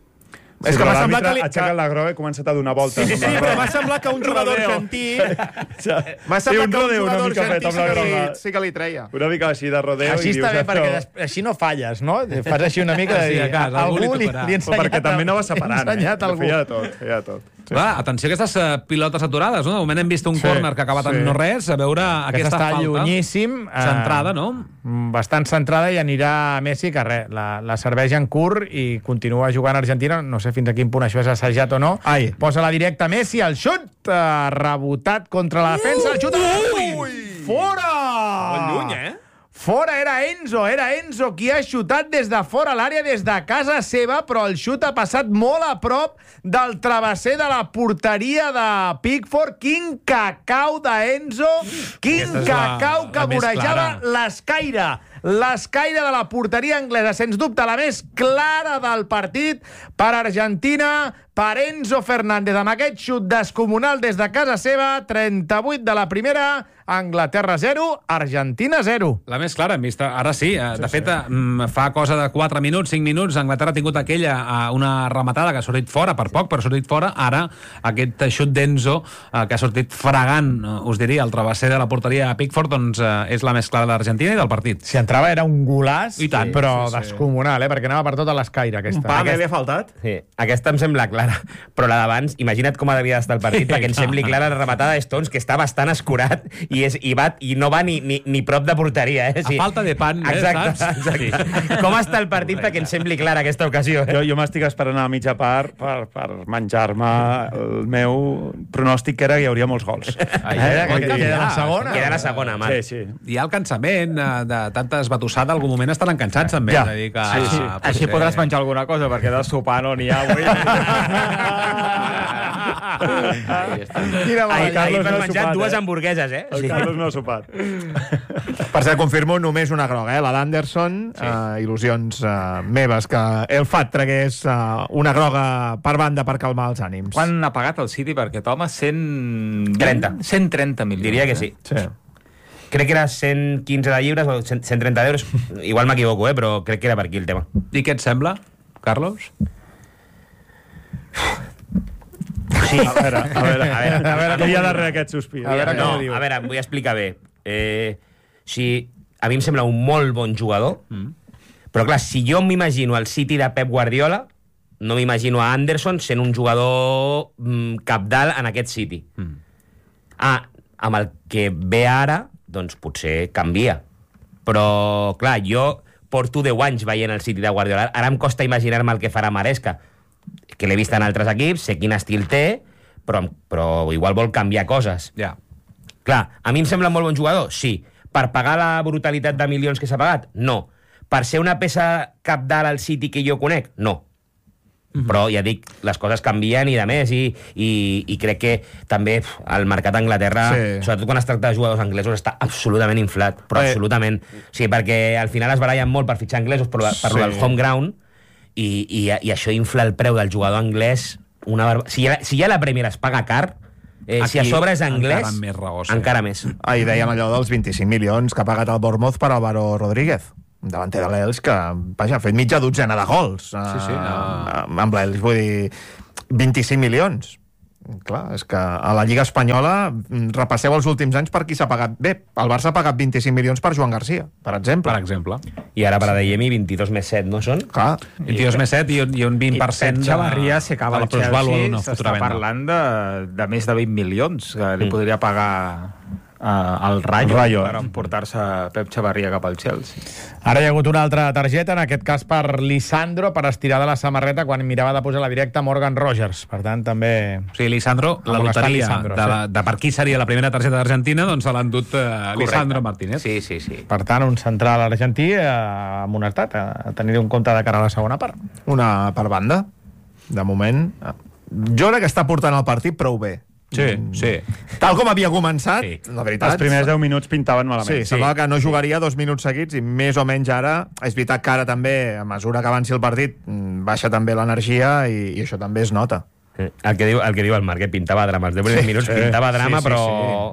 És que m'ha semblat que... Ha aixecat la groga i ha començat a donar voltes. Sí, però m'ha semblat que un jugador argentí... M'ha semblat que un jugador argentí sí que li treia. Una mica així de rodeo. Així està bé, perquè així no falles, no? Fas així una mica de dir... Algú li ha ensenyat... Perquè també no va separant, feia de tot. Clar, atenció a aquestes pilotes aturades, no? De moment hem vist un córner que ha acabat en no res, a veure aquesta falta. Està llunyíssim. Centrada, no? Bastant centrada, i anirà Messi, que res, la serveix en curt i continua jugant a Argentina. No sé fins a quin punt això és assajat o no. Posa la directa Messi, el xut, rebotat contra la defensa, el xut... Fora! Molt lluny, Fora, era Enzo qui ha xutat des de fora l'àrea, des de casa seva, però el xut ha passat molt a prop del travesser de la porteria de Pickford. Quin cacau d'Enzo, quin cacau que vorejava l'escaire de la porteria anglesa, sens dubte la més clara del partit per Argentina, per Enzo Fernández, amb aquest xut descomunal des de casa seva. 38 de la primera, Anglaterra 0, Argentina 0. La més clara, hem vist, ara sí. De fet, fa cosa de 4 minuts, 5 minuts, Anglaterra ha tingut aquella, una rematada que ha sortit fora, per poc, però ha sortit fora. Ara, aquest xut d'Enzo, que ha sortit fregant, us diria, el travesser de la porteria a Pickford, doncs és la més clara de l'Argentina i del partit. Si entrava era un golaç, I tant, però descomunal, perquè anava per tota l'escaire. Un pa que li ha faltat. Sí, aquesta em sembla clara, però la d'abans, imagina't com devia d'estar el partit perquè em sembli clara la rematada de Stones, que està bastant escurat i no va ni prop de porteria. A falta de pan, exacte, saps? exacte. Sí. Com està el partit perquè em sembli clara aquesta ocasió? Jo m'estic esperant a la mitja part per menjar-me el meu pronòstic, que era que hi hauria molts gols. Queda la segona? Queda la segona, Marc. Sí. Hi ha el cansament de tanta esbatussada, en algun moment estaran cansats també. Ja. Així podràs menjar alguna cosa, perquè de sopar no n'hi ha avui. Ahir vas menjar dues hamburgueses, El Carlos no ha sopat. Per cert, confirmo només una groga, la d'Anderson. Il·lusions meves que el FAT tragués una groga per banda per calmar els ànims. Quan ha pagat el City per aquest home? 130 milions. Diria que sí. Crec que era 115 de llibres o 130 d'euros. Igual m'equivoco, però crec que era per aquí el tema. I què et sembla, Carlos? Sí. A veure, què hi ha darrere aquest sospir? A veure, em vull explicar bé. A mi em sembla un molt bon jugador, Però clar, si jo m'imagino el City de Pep Guardiola, no m'imagino a Anderson sent un jugador cabdal en aquest City. Amb el que ve ara, doncs potser canvia. Però, clar, jo porto 10 anys veient el City de Guardiola. Ara em costa imaginar-me el que farà Maresca, que l'he vist en altres equips, sé quin estil té, però igual vol canviar coses. Ja. Clar, a mi em sembla molt bon jugador? Sí. Per pagar la brutalitat de milions que s'ha pagat? No. Per ser una peça cabdal al City que jo conec? No. Però ja dic, les coses canvien i de més, i crec que també el mercat d'Anglaterra, sobretot quan es tracta de jugadors anglesos, està absolutament inflat, però absolutament. Sí, perquè al final es barallen molt per fitxar anglesos per el home ground, i això infla el preu del jugador anglès una si ja la Premier es paga car, si a sobre és anglès, encara més raó, encara més. Ahir dèiem allò dels 25 milions que ha pagat el Bournemouth per Álvaro Rodríguez, davanter de l'Elx, que vaja, ha fet mitja dotzena de gols amb l'Elx, vull dir 25 milions. Clar, és que a la Lliga Espanyola repasseu els últims anys per qui s'ha pagat. Bé, el Barça ha pagat 25 milions per Joan Garcia, per exemple. I ara per Adeyemi 22 més 7, no són? Clar. 22 més 7 i un 20% de Xavarria, si acaba el Chelsea, s'està parlant de més de 20 milions que li podria pagar al Rayo per emportar-se Pep Xavarria cap al Chelsea. Ara hi ha hagut una altra targeta, en aquest cas per Lisandro, per estirar de la samarreta quan mirava de posar la directa Morgan Rogers. Per tant, també... Sí, Lisandro, la loteria de per qui seria la primera targeta d'Argentina, doncs se l'han dut Lisandro Martínez. Sí. Per tant, un central argentí amonestat, a tenir en compte de cara a la segona part. Una per banda, de moment. Jo crec que està portant el partit prou bé. Sí. Tal com havia començat, la veritat... Els primers 10 minuts pintaven malament. Sí, semblava que no jugaria 2 minuts seguits i més o menys ara, és veritat que ara també, a mesura que avanci el partit, baixa també l'energia i això també es nota. El que diu el Marc, que pintava drama. Els 10 primers minuts pintava drama, però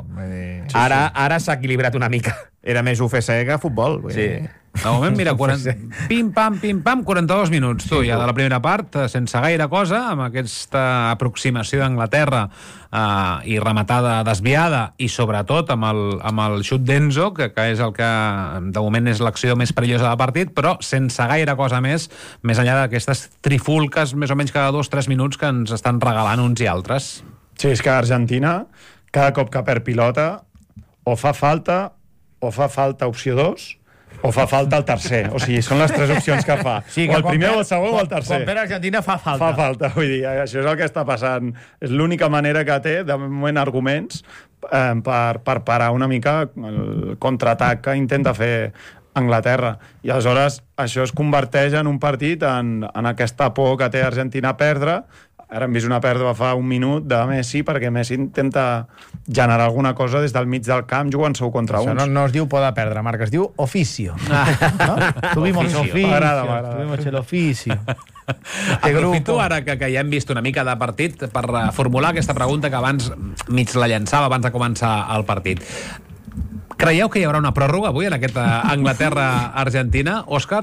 ara s'ha equilibrat una mica. Era més UFC que futbol. Sí. De moment, mira, pim-pam, 42 minuts, tu, ja de la primera part, sense gaire cosa, amb aquesta aproximació d'Anglaterra i rematada desviada, i sobretot amb el xut d'Enzo, que és el que de moment és l'acció més perillosa del partit, però sense gaire cosa més enllà d'aquestes trifulques més o menys cada 2-3 minuts que ens estan regalant uns i altres. Sí, és que Argentina, cada cop que perd pilota, o fa falta opció 2, o fa falta el tercer. O sigui, són les 3 opcions que fa. Sí, que o el primer, o el segon, o el tercer. Quan per Argentina fa falta. Fa falta, vull dir, això és el que està passant. És l'única manera que té, de moment, arguments per parar una mica el contraatac que intenta fer Anglaterra. I aleshores això es converteix en un partit en aquesta por que té Argentina a perdre. Ara hem vist una pèrdua fa un minut de Messi, perquè Messi intenta generar alguna cosa des del mig del camp jugant segur contra uns. Això no es diu por de perdre, Marc, es diu oficio. ¿No? Tuvimos oficio. M'agrada. Tuvimos el oficio. Aprofito ara que ja hem vist una mica de partit per formular aquesta pregunta que abans mig la llançava abans de començar el partit. Creieu que hi haurà una pròrroga avui en aquesta Anglaterra-Argentina, Òscar?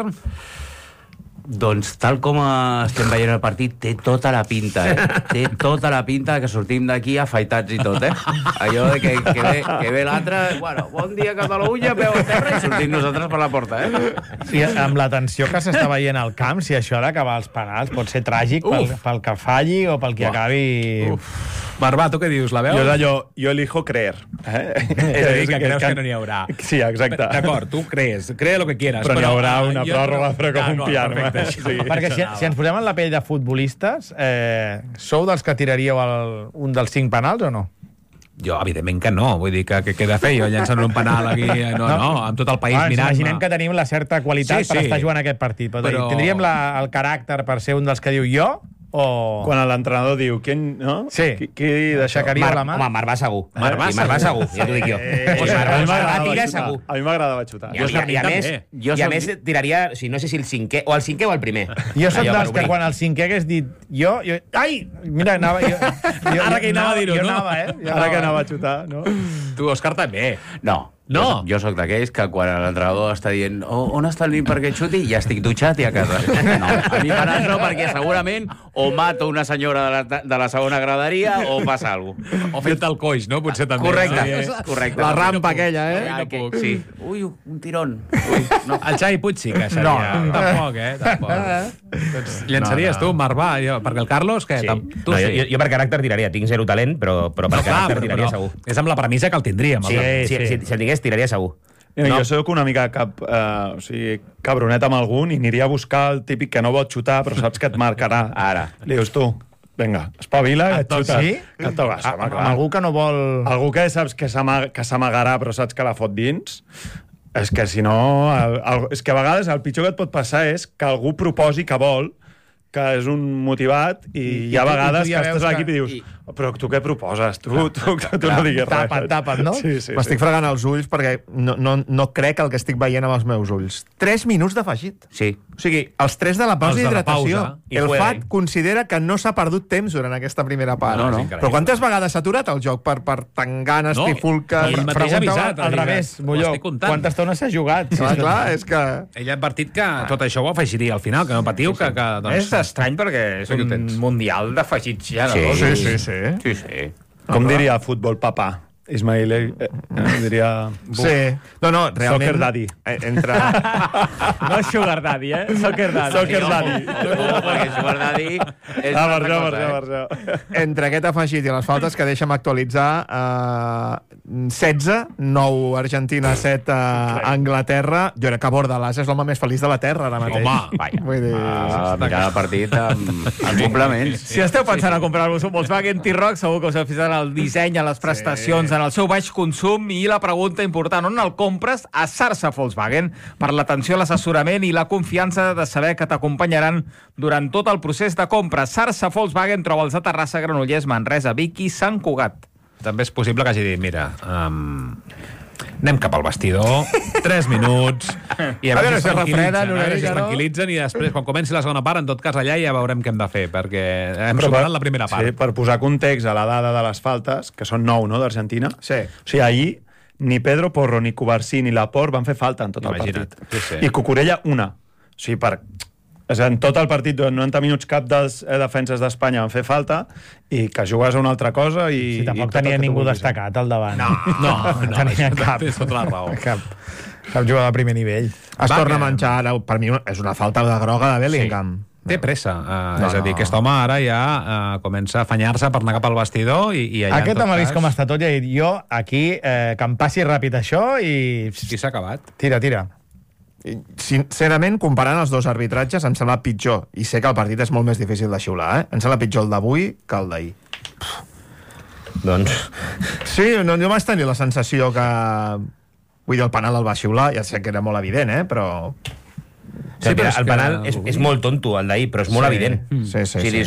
Doncs tal com estem veient el partit, té tota la pinta, Té tota la pinta que sortim d'aquí afaitats i tot, Allò de que ve l'altre, bueno, bon dia Catalunya, peu a terra, i sortim nosaltres per la porta, Sí, amb la tensió que s'està veient al camp, si això d'acabar els penals pot ser tràgic pel que falli o pel que acabi... Barbà, tu què dius? La veu? Jo d'allò, jo elijo creer. És a dir, que creus que no n'hi haurà. Sí, exacte. D'acord, tu crees, crea lo que quieras. Però n'hi haurà una pròrroga, però com un piano. Sí. Perquè si ens posem en la pell de futbolistes, sou dels que tiraríeu un dels 5 penals o no? Jo, evidentment que no. Vull dir que què he de fer? Jo llançant un penal aquí... No, amb tot el país mirant-me. Imaginem que tenim la certa qualitat per estar jugant aquest partit. Però... Tindríem el caràcter per ser un dels que diu jo o... Quan l'entrenador diu, no? Sí. Qui deixaria la mà? Home, Marc va segur. Marc va segur, ja t'ho dic jo. Marc va tirar segur. A mi m'agradava xutar. I a més tiraria, no sé si el 5è, o el 5è o el primer. Jo soc dels que quan el 5è hagués dit jo... Ai! Mira, anava... Ara que hi anava a dir-ho, no? Jo anava, Ara que anava a xutar, no? Tu, Òscar, també. No. No. Jo sóc d'aquells que quan l'entrenador està dient on està el nin perquè xuti, ja estic dutxat i a casa. No, a mi penal no, perquè segurament o mato una senyora de la segona graderia o passa alguna cosa. O fet el coix, no? Potser també. Correcte. La rampa aquella, No puc. Sí. Ui, un tirón. Ui, no. El Xavi Puig sí que seria... No. Tampoc, Tampoc. Doncs llançaries tu, Marvà, perquè el Carlos, què? Sí. Tu No, sí. jo per caràcter tiraria. Tinc zero talent, però per caràcter tiraria segur. És amb la premissa que el tindríem. Sí, si el tingués, tiraria segur. Jo soc una mica cabronet amb algun i aniria a buscar el típic que no pot xutar, però saps que et marcarà. Ara. Li dius tu, vinga, espavila i et xuta. Sí? Que et toca, Amb algú que no vol... Algú que saps que s'amagarà, però saps que la fot dins, és que si no... És que a vegades el pitjor que et pot passar és que algú proposi que vol, que és un motivat, i hi ha vegades que estàs a l'equip i dius però tu què proposes? Tu no diguis res. Tapa't, no? Sí. M'estic fregant els ulls perquè no crec el que estic veient amb els meus ulls. 3 minuts d'afegit. Sí. O sigui, els 3 de la pausa Els de la d'hidratació. pausa. El FAT considera que no s'ha perdut temps durant aquesta primera part. No. Però quantes vegades s'ha aturat el joc per tanganes, trifulques... ell mateix ha avisat. Al revés, Molló, quanta estona s'ha jugat? Clar, és que... Ell ha advertit que tot això ho afegiria al final, que no patiu, que doncs... És estrany perquè és un mundial d'afegits ja, no? Sí. Com diria futbol papà? Ismail diria... Sí. No, realment... Soccer daddy. Entre... No Sugar Daddy, Soccer Daddy. Soccer daddy. Perquè Sugar Daddy és una altra cosa, Entre aquest afegit i les faltes que deixa'm actualitzar 16, 9 Argentina, 7 Anglaterra. Jo crec que Bordalàs és l'home més feliç de la Terra ara mateix. Home, vaja. Vull dir... Mirar el partit amb complements. Si esteu pensant a comprar-vos un Volkswagen T-Roc, segur que us heu fixat en el disseny, en les prestacions, en el seu baix consum i la pregunta important, on el compres? A Sarsa Volkswagen, per l'atenció, l'assessorament i la confiança de saber que t'acompanyaran durant tot el procés de compra. Sarsa Volkswagen troba'ls a Terrassa, Granollers, Manresa, Vic i Sant Cugat. també és possible que hagi dit, mira, anem cap al vestidor, 3 minuts, i a veure si es tranquil·litzen, i després, quan comenci la segona part, en tot cas, allà ja veurem què hem de fer, perquè hem superat la primera part. Sí, per posar context a la dada de les faltes, que són 9, no?, d'Argentina. Sí. O sigui, ahir ni Pedro Porro, ni Covarsí, ni Laporte van fer falta en tot el partit. Sí. I Cucurella, una. O sigui, en tot el partit, durant 90 minuts, cap dels defenses d'Espanya van fer falta, i que jugues a una altra cosa... Sí, tampoc tenia ningú destacat al davant. No, tenia cap. És tota la raó. Cap jugador de primer nivell. Es torna a menjar ara, per mi és una falta de groga de Bellingham. Té pressa, és a dir, aquest home ara ja comença a afanyar-se per anar cap al vestidor i allà... Aquest home ha vist com està tot i ha dit, jo aquí, que em passi ràpid això i... I s'ha acabat. Tira. Sincerament, comparant els dos arbitratges, em sembla pitjor. I sé que el partit és molt més difícil de xiular, Em sembla pitjor el d'avui que el d'ahir. Doncs... Sí, no vaig tenir la sensació que... Vull dir, el penal el va xiular, ja sé que era molt evident, però... Sí, però el penal és molt tonto, el d'ahir, però és molt evident. Sí.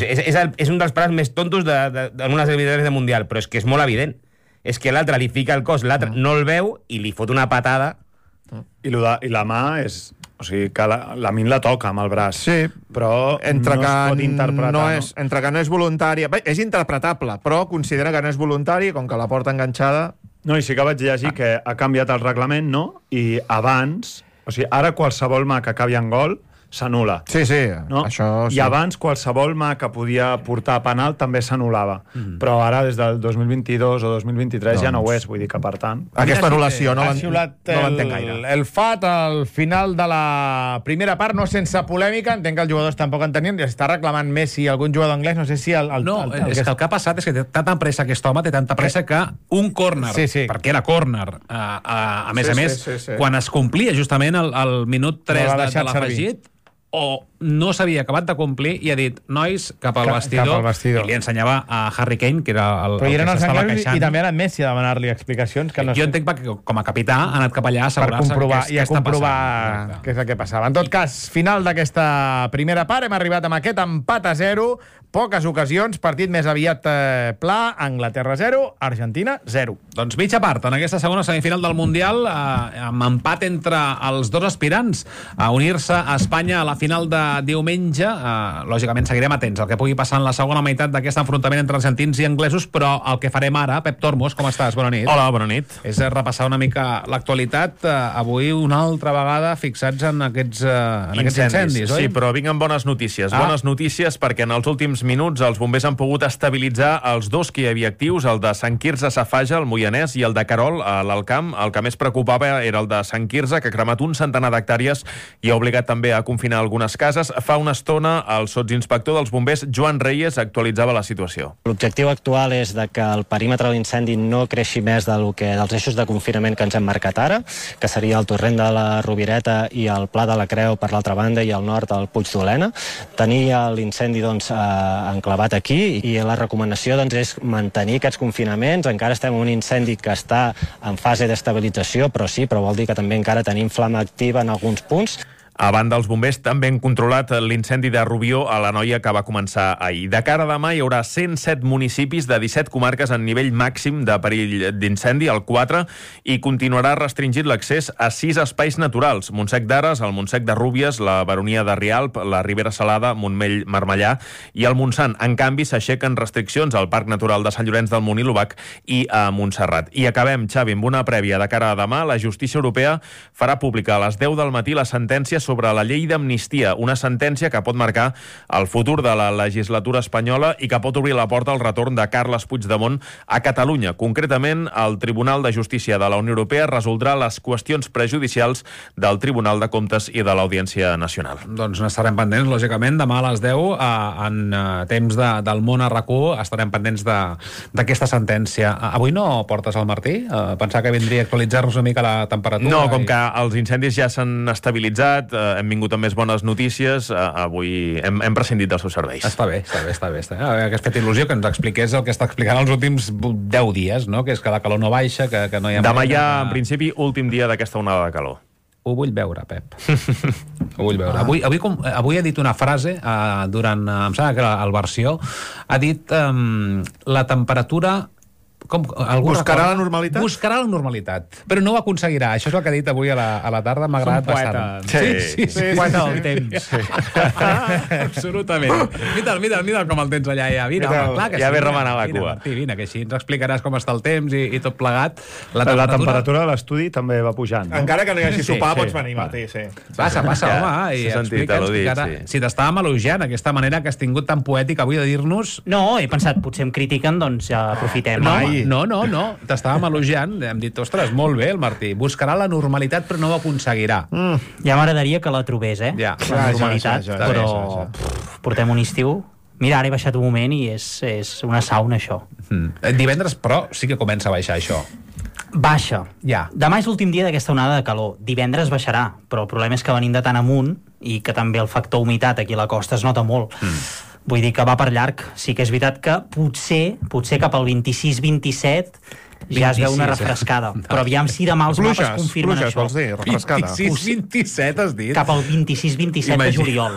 És un dels penals més tontos en unes eliminatòries de Mundial, però és que és molt evident. És que l'altre li fica el cos, l'altre no el veu i li fot una patada. I la mà és... O sigui, que la Min la toca amb el braç. Sí, però entre no que es pot interpretar. Entre que no és voluntària... Bé, és interpretable, però considera que no és voluntari, com que la porta enganxada... No, i sí que vaig llegir que ha canviat el reglament, no? I abans... O sigui, ara qualsevol mà que acabi en gol s'anul·la. Sí, no? Això sí. I abans qualsevol mà que podia portar a penal també s'anul·lava. Però ara, des del 2022 o 2023, ja no ho és. Vull dir que, per tant... Aquesta anul·lació no l'entenc gaire. El FAT al final de la primera part, no sense polèmica, entenc que els jugadors tampoc entenien, i està reclamant Messi algun jugador anglès, no sé si... És que el que ha passat és que té tanta pressa aquest home, té tanta pressa que un córner, perquè era córner, a més, quan es complia justament el minut 3 de l'afegit, o no s'havia acabat de complir i ha dit, nois, cap al vestidor. I li ensenyava a Harry Kane, que era el que s'estava queixant. I també ha anat Messi a demanar-li explicacions. Que no jo entenc que com a capità ha anat cap allà a assegurar-se què està passant. Què és el que passava. En tot cas, final d'aquesta primera part, hem arribat amb aquest empat a 0, poques ocasions, partit més aviat pla, Anglaterra 0, Argentina 0. Doncs mitja part en aquesta segona semifinal del Mundial, amb empat entre els dos aspirants a unir-se a Espanya a la final de diumenge, lògicament seguirem atents al que pugui passar en la segona meitat d'aquest enfrontament entre argentins i anglesos, però el que farem ara, Pep Tormos, com estàs? Bona nit. Hola, bona nit. És repassar una mica l'actualitat, avui una altra vegada fixats en aquests incendis, oi? Sí, però vinc amb bones notícies. Bones notícies perquè en els últims minuts els bombers han pogut estabilitzar els dos que hi havia actius, el de Sant Quirze a Safaja, al Moianès, i el de Querol, a l'Alt Camp. El que més preocupava era el de Sant Quirze, que ha cremat un centenar d'hectàrees i ha obligat també a confinar algunes cases. Fa una estona, el sotsinspector dels bombers, Joan Reyes, actualitzava la situació. L'objectiu actual és de que el perímetre de l'incendi no creixi més dels eixos de confinament que ens hem marcat ara, que seria el torrent de la Rovireta i el Pla de la Creu per l'altra banda i al nord el Puig d'Olena. Tenir l'incendi enclavat aquí i la recomanació és mantenir aquests confinaments. Encara estem en un incendi que està en fase d'estabilització, però vol dir que també encara tenim flama activa en alguns punts. A banda, els bombers també han controlat l'incendi de Rubió a la Noia, que va començar ahir. De cara a demà hi haurà 107 municipis de 17 comarques en nivell màxim de perill d'incendi, el 4, i continuarà restringit l'accés a 6 espais naturals: Montsec d'Ares, el Montsec de Rúbies, la Baronia de Rialp, la Ribera Salada, Montmell-Marmellà i el Montsant. En canvi, s'aixequen restriccions al Parc Natural de Sant Llorenç del Munt i l'Obac i a Montserrat. I acabem, Xavi, amb una prèvia. De cara a demà, la justícia europea farà pública a les 10 del matí la sentència sobre la llei d'amnistia, una sentència que pot marcar el futur de la legislatura espanyola i que pot obrir la porta al retorn de Carles Puigdemont a Catalunya. Concretament, el Tribunal de Justícia de la Unió Europea resoldrà les qüestions prejudicials del Tribunal de Comptes i de l'Audiència Nacional. Doncs n'estarem pendents, lògicament. Demà a les 10, en temps del món a RAC1, estarem pendents d'aquesta sentència. Avui no portes el Martí? Pensar que vindria a actualitzar-nos una mica la temperatura? No, com que els incendis ja s'han estabilitzat, hem vingut amb més bones notícies, avui hem prescindit dels seus serveis. Està bé. Hagués fet il·lusió que ens expliqués el que està explicant els últims 10 dies, no? Que és que la calor no baixa, que no hi ha... Demà ja, en principi, últim dia d'aquesta onada de calor. Ho vull veure, Pep. Ho vull veure. Avui ha dit una frase, durant, em sembla que el Versió, ha dit la temperatura... Buscarà la normalitat? Buscarà la normalitat, però no ho aconseguirà. Això és el que ha dit avui a la tarda, m'ha agradat bastant. Sí. Poeta del temps. Absolutament. Mira'l com el tens allà. Ja ve remenant la cua. Martí, vine, que així ens explicaràs com està el temps i tot plegat. La temperatura de l'estudi també va pujant. Encara que no hi hagi sopar, pots venir, Martí. Passa, home, i explica'ns que ara... Si t'estàvem elogiant, aquesta manera que has tingut tan poètica avui de dir-nos... No, he pensat, potser em critiquen, doncs ja aprofitem. No, t'estàvem elogiant, hem dit, ostres, molt bé el Martí, buscarà la normalitat però no ho aconseguirà. Ja m'agradaria que la trobés, Ja, la normalitat, però portem un estiu. Mira, ara he baixat un moment i és una sauna, això. Divendres, però, sí que comença a baixar això. Baixa. Ja. Demà és l'últim dia d'aquesta onada de calor. Divendres baixarà, però el problema és que venim de tan amunt i que també el factor humitat aquí a la costa es nota molt. Vull dir que va per llarg. Sí que és veritat que potser cap al 26-27 ja es veu una refrescada. Però aviam si demà els mapes confirmen això. Pluges, vols dir? Refrescada. 26-27, has dit? Cap al 26-27 de juliol.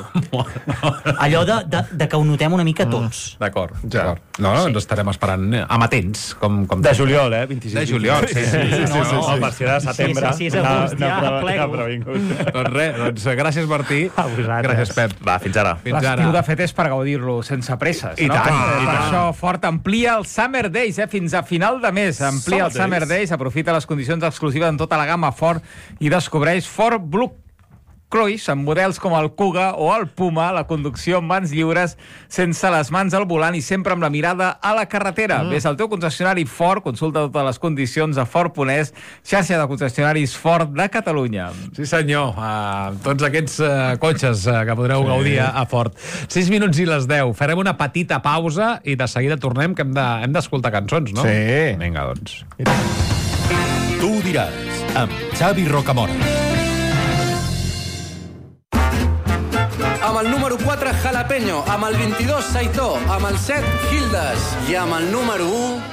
Allò de que ho notem una mica tots. D'acord. No, ens estarem esperant amatents. De juliol, 26. De juliol, sí. No, per si de setembre. Sí, és agost, ja plego. Doncs res, gràcies, Martí. Gràcies, Pep. Va, fins ara. L'estiu, de fet, és per gaudir-lo sense presses. I tant. Per això Ford amplia el Summer Days, fins a final de mes. Amplia el Summer Days, aprofita les condicions exclusives en tota la gamma Ford i descobreix Ford Blue Cruise amb models com el Kuga o el Puma, la conducció amb mans lliures, sense les mans al volant i sempre amb la mirada a la carretera. Ves al teu concessionari Ford, consulta totes les condicions a Ford.es, xarxa de concessionaris Ford de Catalunya. Sí, senyor. Tots aquests cotxes que podreu gaudir a Ford. 6 minuts i les 10. Farem una petita pausa i de seguida tornem, que hem d'escoltar cançons, no? Sí. Vinga, doncs. Tu ho diràs, amb Xavi Rocamora. Amb el número 4, Jalapeño. Amb el 22, Saitó. Amb el 7, Gildas. I amb el número 1...